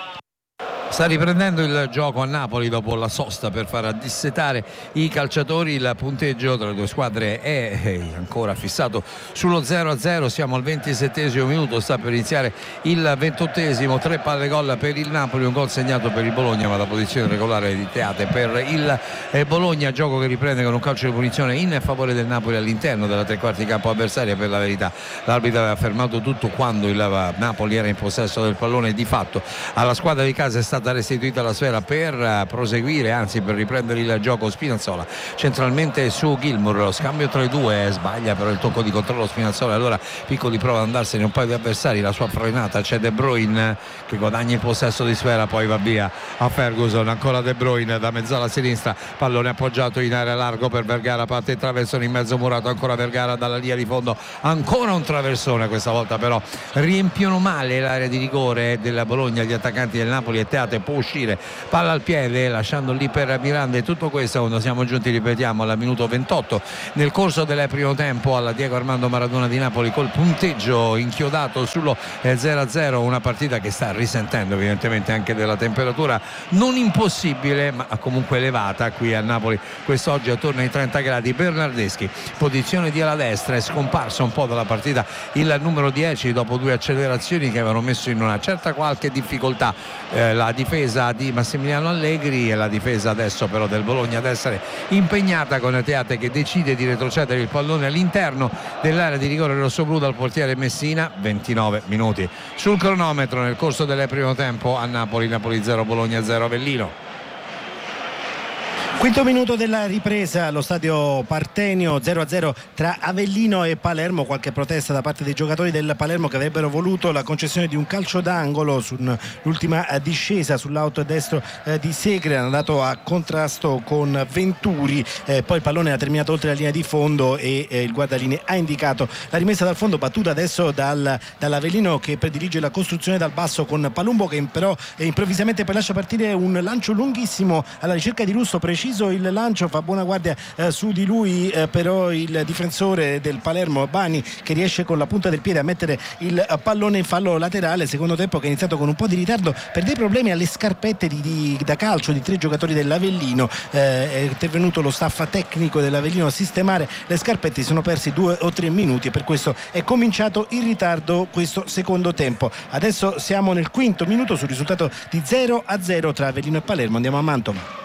H: Sta riprendendo il gioco a Napoli dopo la sosta per far dissetare i calciatori. Il punteggio tra le due squadre è ancora fissato sullo zero a zero. Siamo al ventisettesimo minuto, sta per iniziare il ventottesimo. Tre palle gol per il Napoli, un gol segnato per il Bologna, ma la posizione regolare di Teate per il Bologna. Gioco che riprende con un calcio di punizione in favore del Napoli all'interno della tre quarti campo avversaria. Per la verità l'arbitro aveva fermato tutto quando il Napoli era in possesso del pallone. Di fatto alla squadra di casa è stata restituita la sfera per proseguire, anzi per riprendere il gioco. Spinazzola centralmente su Gilmour, lo scambio tra i due, sbaglia però il tocco di controllo Spinazzola, allora Piccoli prova ad andarsene un paio di avversari, la sua frenata, c'è De Bruyne che guadagna il possesso di sfera, poi va via a Ferguson, ancora De Bruyne da mezzala a sinistra, pallone appoggiato in area largo per Vergara, parte il traversone in mezzo murato, ancora Vergara dalla linea di fondo, ancora un traversone, questa volta però riempiono male l'area di rigore della Bologna gli attaccanti del Napoli e Teate può uscire, palla al piede lasciando lì per Miranda, e tutto questo quando siamo giunti, ripetiamo, al minuto ventotto nel corso del primo tempo alla Diego Armando Maradona di Napoli, col punteggio inchiodato sullo zero a zero, una partita che sta risentendo evidentemente anche della temperatura non impossibile ma comunque elevata qui a Napoli quest'oggi, attorno ai trenta gradi. Bernardeschi, posizione di ala destra, è scomparso un po' dalla partita il numero dieci dopo due accelerazioni che avevano messo in una certa qualche difficoltà eh, la difesa di Massimiliano Allegri, e la difesa adesso però del Bologna ad essere impegnata, con Teate che decide di retrocedere il pallone all'interno dell'area di rigore rossoblu dal portiere Messina. ventinove minuti sul cronometro nel corso del primo tempo a Napoli. Napoli zero, Bologna zero, Avellino.
C: Quinto minuto della ripresa allo stadio Partenio, zero a zero tra Avellino e Palermo. Qualche protesta da parte dei giocatori del Palermo che avrebbero voluto la concessione di un calcio d'angolo sull'ultima discesa sull'auto destro eh, di Segre, hanno andato a contrasto con Venturi, eh, poi il pallone ha terminato oltre la linea di fondo e eh, il guardalinee ha indicato la rimessa dal fondo, battuta adesso dal, dall'Avellino che predilige la costruzione dal basso con Palumbo che però eh, improvvisamente poi lascia partire un lancio lunghissimo alla ricerca di Russo, preciso il lancio, fa buona guardia eh, su di lui eh, però il difensore del Palermo Bani, che riesce con la punta del piede a mettere il pallone in fallo laterale. Secondo tempo che è iniziato con un po' di ritardo per dei problemi alle scarpette di, di, da calcio di tre giocatori dell'Avellino, eh, è intervenuto lo staff tecnico dell'Avellino a sistemare le scarpette, si sono persi due o tre minuti e per questo è cominciato in ritardo questo secondo tempo. Adesso siamo nel quinto minuto sul risultato di zero a zero tra Avellino e Palermo. Andiamo a Mantova.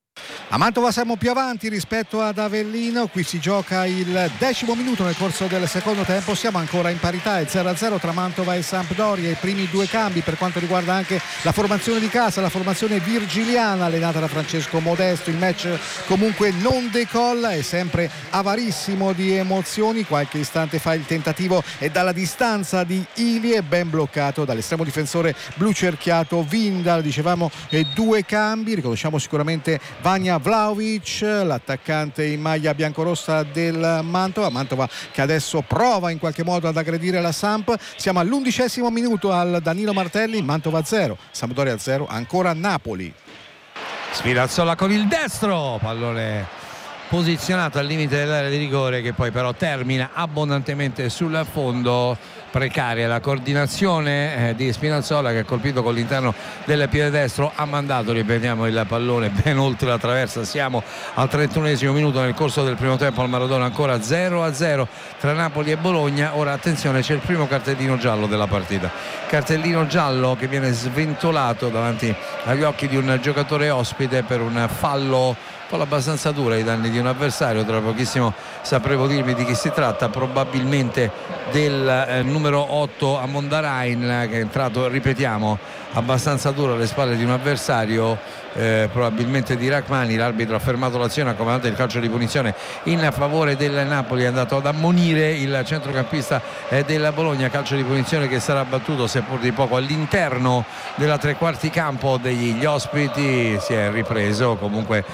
D: A Mantova siamo più avanti rispetto ad Avellino, qui si gioca il decimo minuto nel corso del secondo tempo, siamo ancora in parità, è zero a zero tra Mantova e Sampdoria. I primi due cambi per quanto riguarda anche la formazione di casa, la formazione virgiliana allenata da Francesco Modesto. Il match comunque non decolla, è sempre avarissimo di emozioni. Qualche istante fa il tentativo e dalla distanza di Ilie, ben bloccato dall'estremo difensore blu cerchiato Vindal. Dicevamo eh, due cambi, riconosciamo sicuramente Vanja Vlahovic, l'attaccante in maglia biancorossa del Mantova. Mantova che adesso prova in qualche modo ad aggredire la Samp. Siamo all'undicesimo minuto al Danilo Martelli. Mantova zero, Sampdoria zero, ancora Napoli.
H: Spinazzola con il destro, pallone posizionato al limite dell'area di rigore che poi però termina abbondantemente sul fondo. Precaria la coordinazione eh, di Spinazzola, che ha colpito con l'interno del piede destro, ha mandato, ripetiamo, il pallone ben oltre la traversa. Siamo al trentunesimo minuto nel corso del primo tempo al Maradona, ancora zero a zero tra Napoli e Bologna. Ora attenzione, c'è il primo cartellino giallo della partita, cartellino giallo che viene sventolato davanti agli occhi di un giocatore ospite per un fallo un po' abbastanza dura ai danni di un avversario. Tra pochissimo sapremo dirvi di chi si tratta, probabilmente del eh, numero otto a Mondarain, che è entrato, ripetiamo, abbastanza duro alle spalle di un avversario, eh, probabilmente di Rachmani. L'arbitro ha fermato l'azione, ha comandato il calcio di punizione in favore del Napoli, è andato ad ammonire il centrocampista eh, della Bologna. Calcio di punizione che sarà battuto seppur di poco all'interno della tre quarti campo degli ospiti. Si è ripreso comunque eh,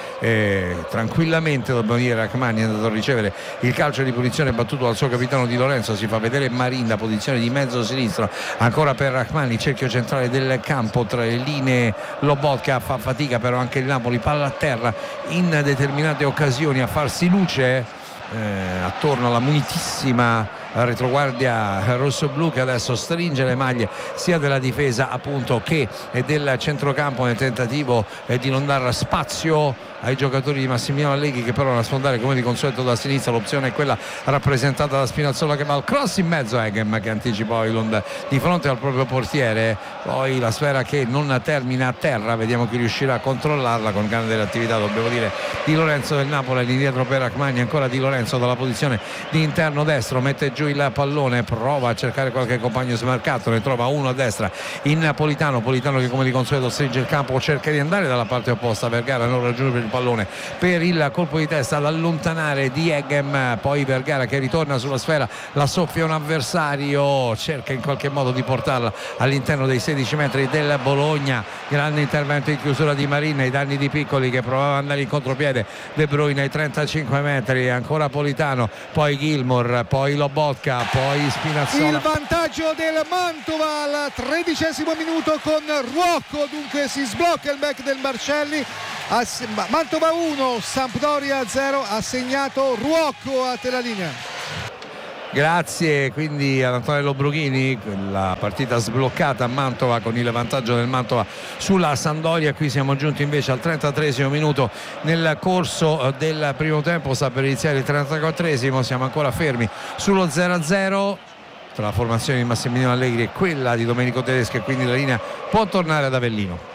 H: dove tranquillamente, dobbiamo dire, Rachmani è andato a ricevere il calcio di punizione battuto dal suo capitano Di Lorenzo. Si fa vedere Marinda, posizione di mezzo sinistro ancora per Rachmani, cerchio centrale del campo tra le linee. Lobotka fa fatica però anche il Napoli, palla a terra in determinate occasioni a farsi luce Eh, attorno alla munitissima retroguardia rossoblu, che adesso stringe le maglie sia della difesa appunto che del centrocampo nel tentativo eh, di non dar spazio ai giocatori di Massimiliano Allegri, che però a sfondare come di consueto da sinistra. L'opzione è quella rappresentata da Spinazzola, che va al cross in mezzo a Eghem, che anticipa Højlund di fronte al proprio portiere. Poi la sfera che non termina a terra, vediamo chi riuscirà a controllarla con grande attività, dobbiamo dire, Di Lorenzo del Napoli. All'indietro per Rachmani, ancora Di Lorenzo dalla posizione di interno destro, mette giù il pallone, prova a cercare qualche compagno smarcato, ne trova uno a destra in Politano. Politano che come di consueto stringe il campo, cerca di andare dalla parte opposta. Vergara non raggiunge il pallone per il colpo di testa ad allontanare di Eghem. Poi Vergara che ritorna sulla sfera, la soffia un avversario, cerca in qualche modo di portarla all'interno dei sedici metri del Bologna. Grande intervento in chiusura di Marin ai danni di Piccoli, che provava ad andare in contropiede. De Bruyne ai trentacinque metri, ancora Politano, poi Gilmour, poi Lobotka, poi Spinazzola.
D: Il vantaggio del Mantova al tredicesimo minuto con Ruocco, dunque si sblocca il back del Marcelli. Mantova uno, Sampdoria zero, ha segnato Ruocco. A te la linea.
H: Grazie quindi ad Antonello Brughini, la partita sbloccata a Mantova con il vantaggio del Mantova sulla Sampdoria. Qui siamo giunti invece al trentatreesimo minuto nel corso del primo tempo, sta per iniziare il trentaquattresimo, siamo ancora fermi sullo zero a zero tra la formazione di Massimiliano Allegri e quella di Domenico Tedesco, e quindi la linea può tornare ad Avellino.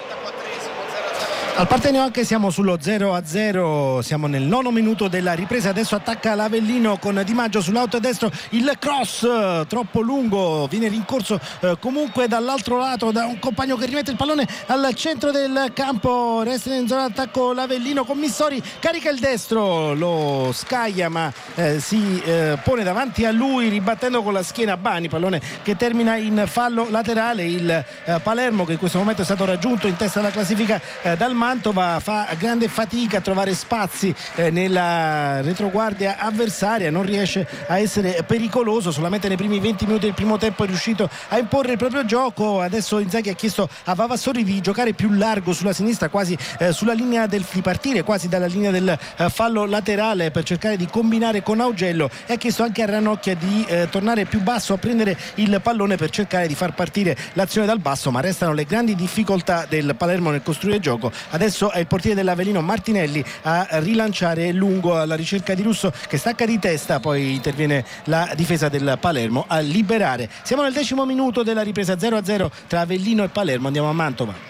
C: Al Partenio anche siamo sullo zero a zero, siamo nel nono minuto della ripresa. Adesso attacca l'Avellino con Di Maggio sull'auto destro, il cross eh, troppo lungo, viene rincorso eh, comunque dall'altro lato da un compagno che rimette il pallone al centro del campo. Resta in zona d'attacco l'Avellino con Missori, carica il destro, lo scaglia ma eh, si eh, pone davanti a lui ribattendo con la schiena Bani, pallone che termina in fallo laterale. Il eh, Palermo, che in questo momento è stato raggiunto in testa alla classifica eh, dal Mantova, fa grande fatica a trovare spazi eh, nella retroguardia avversaria, non riesce a essere pericoloso. Solamente nei primi venti minuti del primo tempo è riuscito a imporre il proprio gioco. Adesso Inzaghi ha chiesto a Vavassori di giocare più largo sulla sinistra, quasi eh, sulla linea del, di partire quasi dalla linea del eh, fallo laterale, per cercare di combinare con Augello, e ha chiesto anche a Ranocchia di eh, tornare più basso a prendere il pallone per cercare di far partire l'azione dal basso. Ma restano le grandi difficoltà del Palermo nel costruire gioco. Adesso è il portiere dell'Avellino Martinelli a rilanciare lungo alla ricerca di Russo, che stacca di testa, poi interviene la difesa del Palermo a liberare. Siamo nel decimo minuto della ripresa, zero a zero tra Avellino e Palermo. Andiamo a Mantova.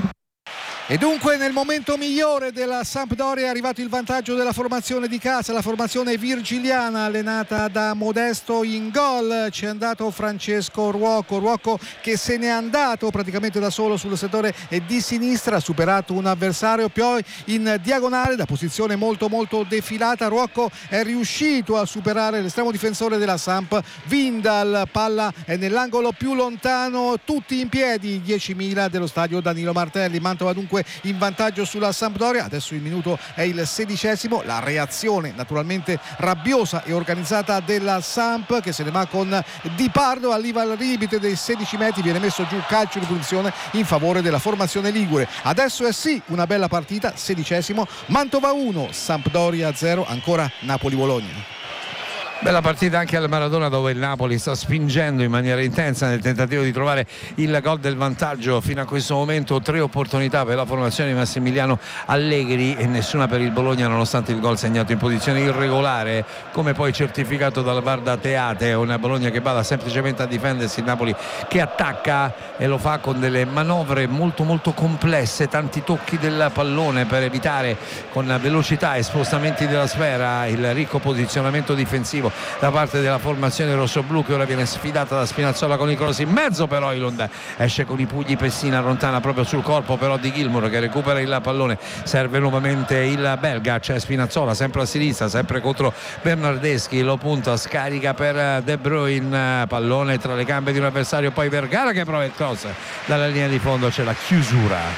D: E dunque nel momento migliore della Sampdoria è arrivato il vantaggio della formazione di casa, la formazione virgiliana allenata da Modesto. In gol c'è andato Francesco Ruocco, Ruocco che se n'è andato praticamente da solo sul settore di sinistra, ha superato un avversario, poi in diagonale da posizione molto molto defilata Ruocco è riuscito a superare l'estremo difensore della Samp, Vindal, palla è nell'angolo più lontano, tutti in piedi, diecimila dello stadio Danilo Martelli. Mantova dunque in vantaggio sulla Sampdoria. Adesso il minuto è il sedicesimo, la reazione naturalmente rabbiosa e organizzata della Samp, che se ne va con Di Pardo, arriva al limite dei sedici metri, viene messo giù calcio di punizione in favore della formazione ligure. Adesso è sì una bella partita, sedicesimo, Mantova uno, Sampdoria zero, ancora Napoli-Bologna.
H: Bella partita anche al Maradona, dove il Napoli sta spingendo in maniera intensa nel tentativo di trovare il gol del vantaggio. Fino a questo momento tre opportunità per la formazione di Massimiliano Allegri e nessuna per il Bologna, nonostante il gol segnato in posizione irregolare, come poi certificato dal V A R da Teate. Una Bologna che vada semplicemente a difendersi, il Napoli che attacca e lo fa con delle manovre molto molto complesse, tanti tocchi del pallone per evitare con velocità e spostamenti della sfera il ricco posizionamento difensivo da parte della formazione rossoblu, che ora viene sfidata da Spinazzola con il cross in mezzo, però Højlund esce con i pugni, Pessina allontana proprio sul corpo però di Gilmour, che recupera il pallone, serve nuovamente il belga, c'è Spinazzola sempre a sinistra, sempre contro Bernardeschi, lo punta, scarica per De Bruyne, pallone tra le gambe di un avversario, poi Vergara che prova il cross dalla linea di fondo, c'è la chiusura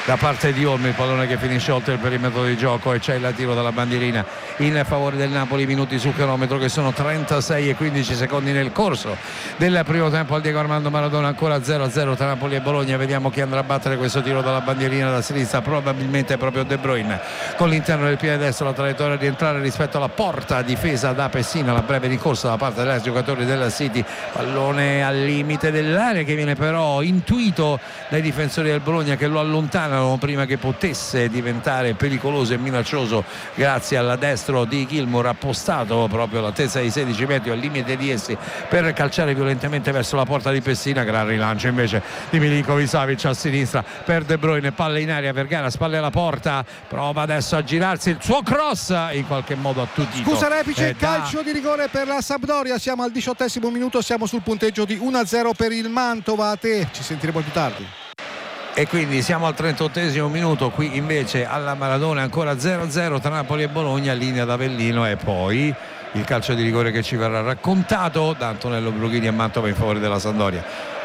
H: da parte di Olmi, il pallone che finisce oltre il perimetro di gioco e c'è il tiro dalla bandierina in favore del Napoli. Minuti sul cronometro che sono trentasei e quindici secondi nel corso del primo tempo al Diego Armando Maradona, ancora zero a zero tra Napoli e Bologna. Vediamo chi andrà a battere questo tiro dalla bandierina da sinistra, probabilmente proprio De Bruyne con l'interno del piede destro, la traiettoria di entrare rispetto alla porta difesa da Pessina, la breve rincorsa da parte degli giocatori della City, pallone al limite dell'area che viene però intuito dai difensori del Bologna che lo allontanano prima che potesse diventare pericoloso e minaccioso grazie al destro di Gilmour, appostato proprio all'altezza di sedici metri al limite di essi per calciare violentemente verso la porta di Pessina. Gran rilancio invece di Milinković-Savić a sinistra per De Bruyne, palla in aria, Vergara spalle alla porta, prova adesso a girarsi, il suo cross in qualche modo attutito.
D: Scusa Repice,
H: eh, da...
D: calcio di rigore per la Sampdoria, siamo al diciottesimo minuto, siamo sul punteggio di uno a zero per il Mantova. A te, ci sentiremo più tardi.
H: E quindi siamo al trentottesimo minuto, qui invece alla Maradona ancora zero a zero tra Napoli e Bologna, linea da Avellino e poi il calcio di rigore che ci verrà raccontato da Antonello Brughini a Mantova in favore della Sampdoria.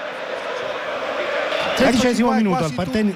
C: tredicesimo minuto al Partenio.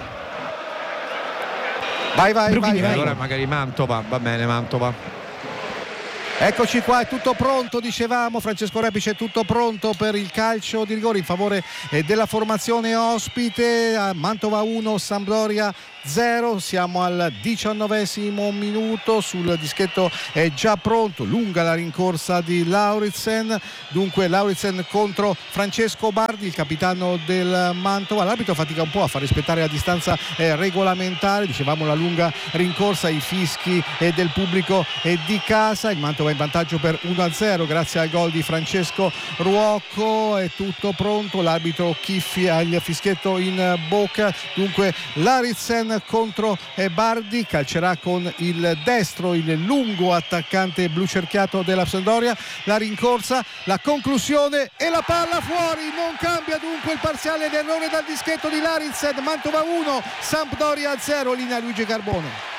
D: Vai vai,
C: Brughini,
D: vai, vai.
H: Allora magari Mantova, va bene Mantova.
D: Eccoci qua, è tutto pronto, dicevamo, Francesco Repice, è tutto pronto per il calcio di rigore in favore eh, della formazione ospite. A Mantova uno, Sampdoria zero, siamo al diciannovesimo minuto, sul dischetto è già pronto, lunga la rincorsa di Lauritsen, dunque Lauritsen contro Francesco Bardi, il capitano del Mantova. L'arbitro fatica un po' a far rispettare la distanza eh, regolamentare, dicevamo la lunga rincorsa, i fischi eh, del pubblico e eh, di casa. Il Mantova in vantaggio per uno a zero grazie al gol di Francesco Ruocco, è tutto pronto, l'arbitro Chiffi ha il fischietto in bocca, dunque Lauritsen contro Bardi, calcerà con il destro il lungo attaccante blu cerchiato della Sampdoria, la rincorsa, la conclusione e la palla fuori, non cambia dunque il parziale, l'errore dal dischetto di Lauritsen. Mantova uno, Sampdoria zero, linea Luigi Carbone.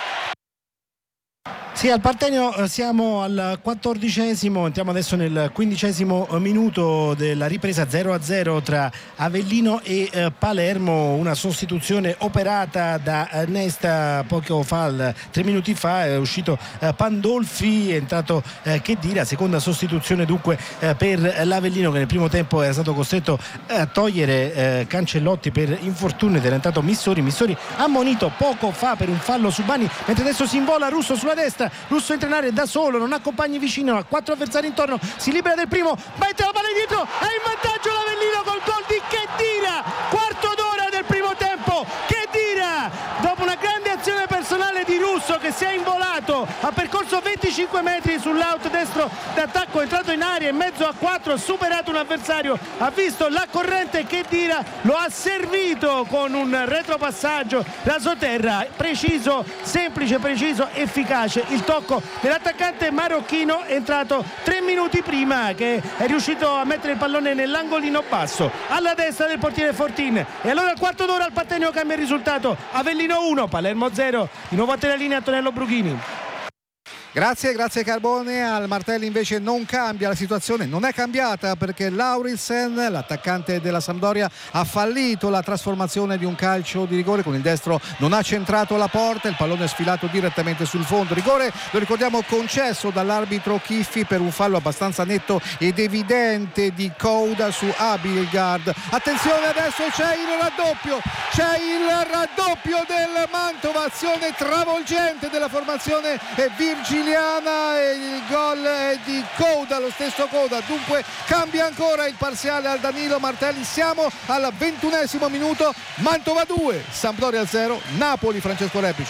C: Sì, al Partenio siamo al quattordicesimo, entriamo adesso nel quindicesimo minuto della ripresa zero a zero tra Avellino e eh, Palermo, una sostituzione operata da eh, Nesta poco fa, tre minuti fa, è uscito eh, Pandolfi, è entrato eh, Khedira, seconda sostituzione dunque eh, per l'Avellino che nel primo tempo era stato costretto a togliere eh, Cancellotti per infortunio ed era entrato Missori, Missori ammonito poco fa per un fallo su Bani, mentre adesso si invola Russo sulla destra, Russo entra in area da solo, non ha compagni vicino, ha quattro avversari intorno, si libera del primo, mette la palla dietro, è in vantaggio l'Avellino col gol di Khedira, quarto d'ora del primo tempo, Khedira dopo una grande azione personale di Russo che si è involato, ha percorso venticinque metri sull'out destro d'attacco, è entrato in area in mezzo a quattro, ha superato un avversario, ha visto la corrente, Khedira lo ha servito con un retropassaggio rasoterra, preciso, semplice, preciso, efficace il tocco dell'attaccante marocchino, è entrato tre minuti prima, che è riuscito a mettere il pallone nell'angolino basso alla destra del portiere Fortin. E allora al quarto d'ora al Partenio cambia il risultato, Avellino uno, Palermo zero, di nuovo a te la linea Antonello Brughini.
D: Grazie, grazie Carbone. Al Martelli invece non cambia la situazione, non è cambiata perché Lauritsen, l'attaccante della Sampdoria, ha fallito la trasformazione di un calcio di rigore, con il destro non ha centrato la porta, il pallone è sfilato direttamente sul fondo. Rigore, lo ricordiamo, concesso dall'arbitro Chiffi per un fallo abbastanza netto ed evidente di Couda su Abildgaard. Attenzione, adesso c'è il raddoppio, c'è il raddoppio del Mantova, azione travolgente della formazione virgiliana e il gol è di Couda, lo stesso Couda, dunque cambia ancora il parziale al Danilo Martelli. Siamo al ventunesimo minuto, Mantova due, Sampdoria zero, Napoli. Francesco Repice.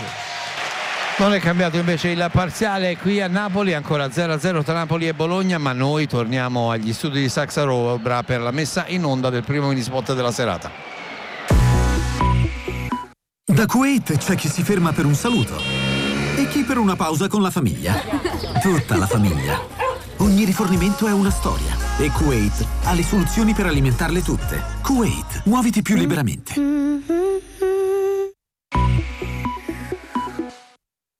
H: Non è cambiato invece il parziale qui a Napoli, ancora zero a zero tra Napoli e Bologna, ma noi torniamo agli studi di Saxa Robra per la messa in onda del primo minispot della serata.
I: Da Kuwait c'è chi si ferma per un saluto e chi per una pausa con la famiglia. Tutta la famiglia. Ogni rifornimento è una storia e Kuwait ha le soluzioni per alimentarle tutte. Kuwait, muoviti più liberamente.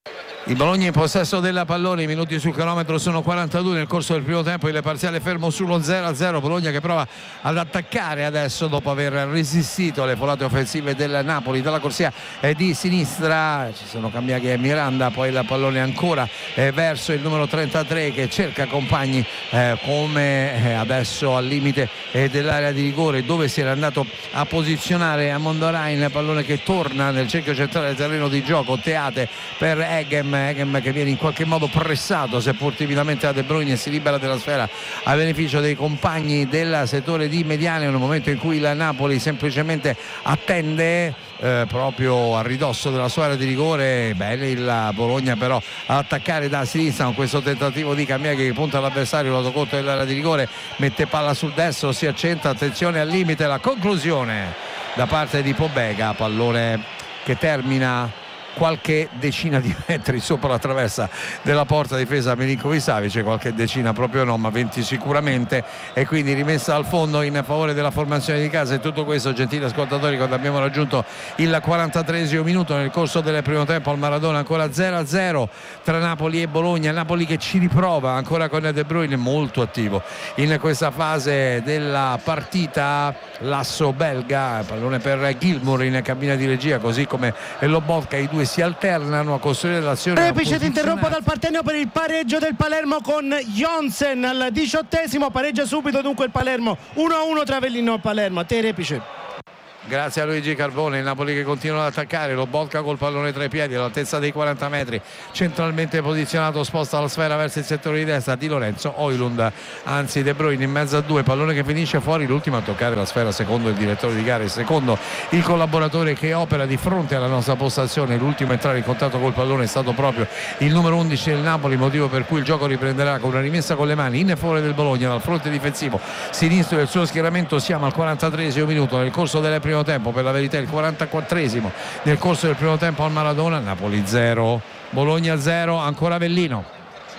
H: Il Bologna in possesso della pallone, i minuti sul cronometro sono quarantadue nel corso del primo tempo, il parziale fermo sullo zero a zero. Bologna che prova ad attaccare adesso dopo aver resistito alle folate offensive del Napoli. Dalla corsia eh, di sinistra ci sono cambiati Miranda, poi la pallone ancora eh, verso il numero trentatré che cerca compagni eh, come eh, adesso al limite eh, dell'area di rigore dove si era andato a posizionare a Mondorain. Pallone che torna nel cerchio centrale del terreno di gioco, Teate per Eghem, Eghem che viene in qualche modo pressato seppur timidamente da De Bruyne e si libera della sfera a beneficio dei compagni del settore di mediane, in un momento in cui il Napoli semplicemente attende eh, proprio a ridosso della sua area di rigore. Bene il Bologna però ad attaccare da sinistra con questo tentativo di Camiaghi che punta all'avversario, lo conto dell'area di rigore, mette palla sul destro, si accenta, attenzione al limite, la conclusione da parte di Pobega, pallone che termina qualche decina di metri sopra la traversa della porta difesa Milinković-Savić, qualche decina proprio no, ma venti sicuramente, e quindi rimessa al fondo in favore della formazione di casa. E tutto questo, gentili ascoltatori, quando abbiamo raggiunto il quarantatreesimo minuto nel corso del primo tempo al Maradona, ancora zero a zero tra Napoli e Bologna. Napoli che ci riprova ancora con De Bruyne molto attivo in questa fase della partita, l'asso belga, pallone per Gilmour in cabina di regia, così come Lobotka. I due si alternano a costruire l'azione.
C: Repice, ti interrompo dal Partenio per il pareggio del Palermo con Jonsen al diciottesimo, pareggia subito dunque il Palermo, uno a uno tra Avellino e Palermo. A te Repice.
H: Grazie a Luigi Carbone. Il Napoli che continua ad attaccare, Lobotka col pallone tra i piedi all'altezza dei quaranta metri, centralmente posizionato, sposta la sfera verso il settore di destra Di Lorenzo, Højlund, anzi De Bruyne in mezzo a due, pallone che finisce fuori, l'ultimo a toccare la sfera secondo il direttore di gara, secondo il collaboratore che opera di fronte alla nostra postazione. L'ultimo a entrare in contatto col pallone è stato proprio il numero undici del Napoli, motivo per cui il gioco riprenderà con una rimessa con le mani in favore del Bologna dal fronte difensivo sinistro del suo schieramento. Siamo al quarantatreesimo minuto nel corso delle prime tempo, per la verità il quarantaquattresimo nel corso del primo tempo al Maradona. Napoli zero, Bologna zero, ancora Avellino.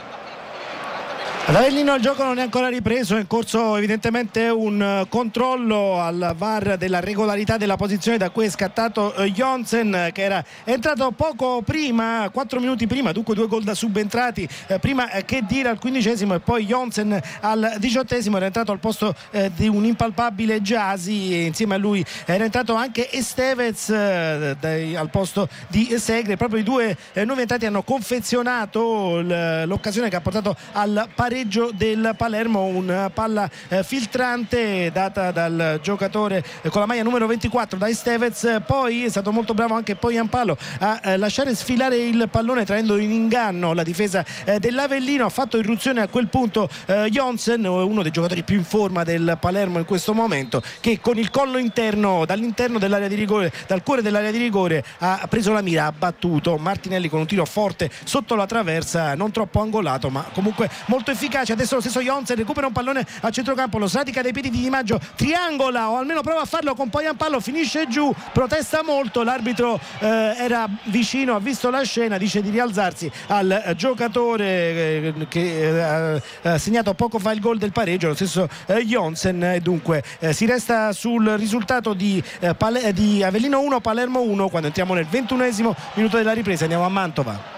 C: Ad Avellino il gioco non è ancora ripreso, è in corso evidentemente un controllo al V A R della regolarità della posizione da cui è scattato Jonsen, che era entrato poco prima, quattro minuti prima, dunque due gol da subentrati, eh, prima che dire al quindicesimo, e poi Jonsen al diciottesimo era entrato al posto eh, di un impalpabile Gyasi, e insieme a lui era entrato anche Estevez eh, dai, al posto di Segre. Proprio i due eh, nuovi entrati hanno confezionato l'occasione che ha portato al pareggio del Palermo, una palla eh, filtrante data dal giocatore eh, con la maglia numero ventiquattro, da Estevez. Poi è stato molto bravo anche Poyampalo a eh, lasciare sfilare il pallone traendo in inganno la difesa eh, dell'Avellino. Ha fatto irruzione a quel punto eh, Jonsen, uno dei giocatori più in forma del Palermo in questo momento, che con il collo interno dall'interno dell'area di rigore, dal cuore dell'area di rigore, ha preso la mira, ha battuto Martinelli con un tiro forte sotto la traversa, non troppo angolato ma comunque molto efficace. Adesso lo stesso Jonsen recupera un pallone a centrocampo, lo sratica dai piedi di Di Maggio, triangola o almeno prova a farlo con Poyampalo, finisce giù, protesta molto, l'arbitro eh, era vicino, ha visto la scena, dice di rialzarsi al eh, giocatore eh, che ha eh, segnato poco fa il gol del pareggio, lo stesso eh, Jonsen, e dunque eh, si resta sul risultato di, eh, Pale- di Avellino uno Palermo uno quando entriamo nel ventunesimo minuto della ripresa. Andiamo a Mantova.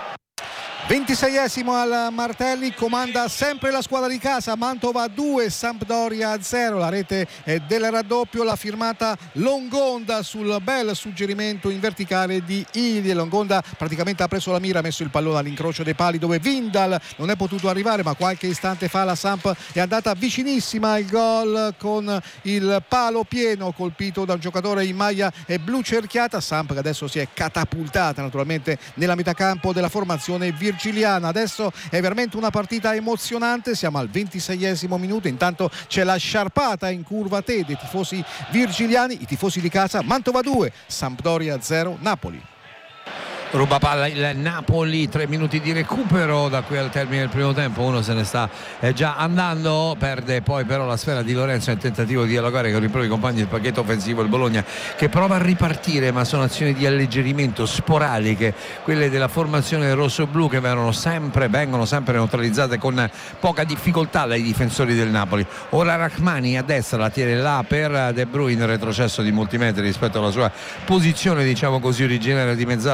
D: ventiseiesimo al Martelli, comanda sempre la squadra di casa, Mantova due, Sampdoria zero, la rete del raddoppio, la firmata Longonda sul bel suggerimento in verticale di Ili. Longonda praticamente ha preso la mira, ha messo il pallone all'incrocio dei pali dove Vindal non è potuto arrivare, ma qualche istante fa la Samp è andata vicinissima al gol con il palo pieno colpito da un giocatore in maglia blu cerchiata. Samp che adesso si è catapultata naturalmente nella metà campo della formazione virginiana. Adesso è veramente una partita emozionante, siamo al ventiseiesimo minuto, intanto c'è la sciarpata in curva T dei tifosi virgiliani, i tifosi di casa. Mantova due, Sampdoria zero, Napoli.
H: Ruba palla il Napoli, tre minuti di recupero da qui al termine del primo tempo, uno se ne sta eh, già andando, perde poi però la sfera Di Lorenzo nel tentativo di dialogare con i propri compagni del pacchetto offensivo. Il Bologna che prova a ripartire, ma sono azioni di alleggerimento sporadiche, quelle della formazione rosso-blu, che vengono sempre, vengono sempre neutralizzate con poca difficoltà dai difensori del Napoli. Ora Rachmani a destra, la tiene là per De Bruyne, retrocesso di molti metri rispetto alla sua posizione diciamo così originaria di mezzala per andare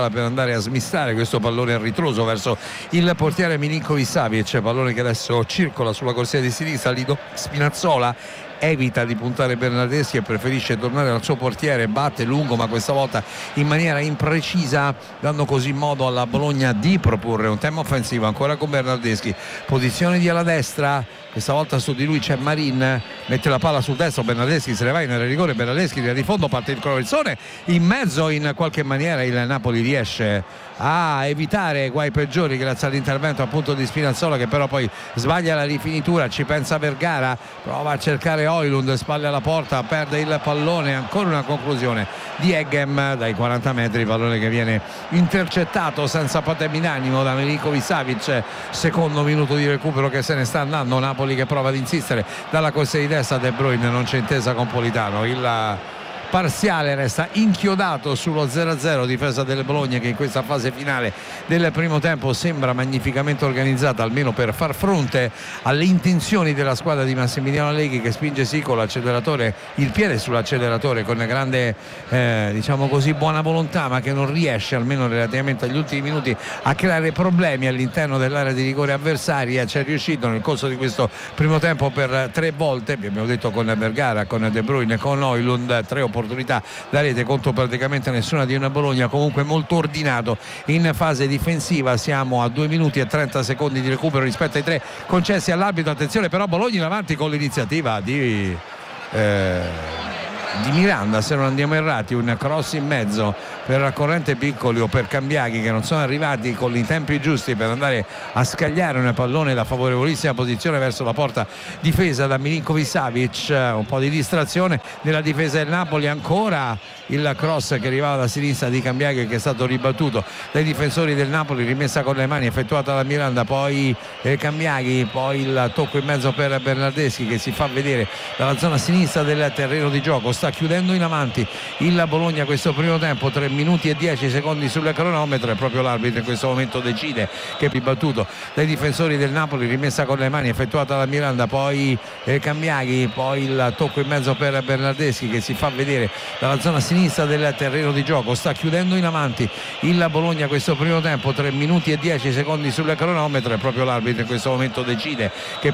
H: andare a smistare questo pallone a ritroso verso il portiere Milinković-Savić, pallone che adesso circola sulla corsia di sinistra. Lido Spinazzola evita di puntare Bernardeschi e preferisce tornare al suo portiere, batte lungo ma questa volta in maniera imprecisa, dando così modo alla Bologna di proporre un tema offensivo ancora con Bernardeschi, posizione di ala destra, questa volta su di lui c'è Marin, mette la palla sul destro, Bernardeschi se ne va in area di rigore, Bernardeschi di fondo, parte il crovezzone in mezzo, in qualche maniera il Napoli riesce a evitare guai peggiori grazie all'intervento appunto di Spinazzola, che però poi sbaglia la rifinitura, ci pensa Vergara, prova a cercare Højlund, spalle alla porta, perde il pallone, ancora una conclusione di Eggem dai quaranta metri, pallone che viene intercettato senza patemi in animo da Milinković-Savić, secondo minuto di recupero che se ne sta andando, Napoli che prova ad insistere dalla corsia di destra, De Bruyne non c'è intesa con Politano, il parziale resta inchiodato sullo zero a zero, difesa del Bologna che in questa fase finale del primo tempo sembra magnificamente organizzata, almeno per far fronte alle intenzioni della squadra di Massimiliano Allegri, che spinge sì con l'acceleratore, il piede sull'acceleratore con grande eh, diciamo così buona volontà, ma che non riesce, almeno relativamente agli ultimi minuti, a creare problemi all'interno dell'area di rigore avversaria. C'è riuscito nel corso di questo primo tempo per tre volte, abbiamo detto con Vergara, con De Bruyne, con Højlund, tre opportunità da rete contro praticamente nessuna di una Bologna comunque molto ordinato in fase difensiva. Siamo a due minuti e trenta secondi di recupero rispetto ai tre concessi all'arbitro. Attenzione però, Bologna in avanti con l'iniziativa di eh, di Miranda, se non andiamo errati, un cross in mezzo per Corrente Piccoli o per Cambiaghi, che non sono arrivati con i tempi giusti per andare a scagliare un pallone da favorevolissima posizione verso la porta difesa da Milinković-Savić. Un po' di distrazione nella difesa del Napoli, ancora il cross che arrivava da sinistra di Cambiaghi che è stato ribattuto dai difensori del Napoli, rimessa con le mani effettuata da Miranda, poi eh, Cambiaghi, poi il tocco in mezzo per Bernardeschi che si fa vedere dalla zona sinistra del terreno di gioco. Sta chiudendo in avanti il Bologna questo primo tempo, tre minuti e dieci secondi sul cronometro, e proprio l'arbitro in questo momento decide che è ribattuto dai difensori del Napoli, rimessa con le mani effettuata da Miranda, poi eh, Cambiaghi, poi il tocco in mezzo per Bernardeschi che si fa vedere dalla zona sinistra del terreno di gioco. Sta chiudendo in avanti il Bologna questo primo tempo, tre minuti e dieci secondi sul cronometro, e proprio l'arbitro in questo momento decide che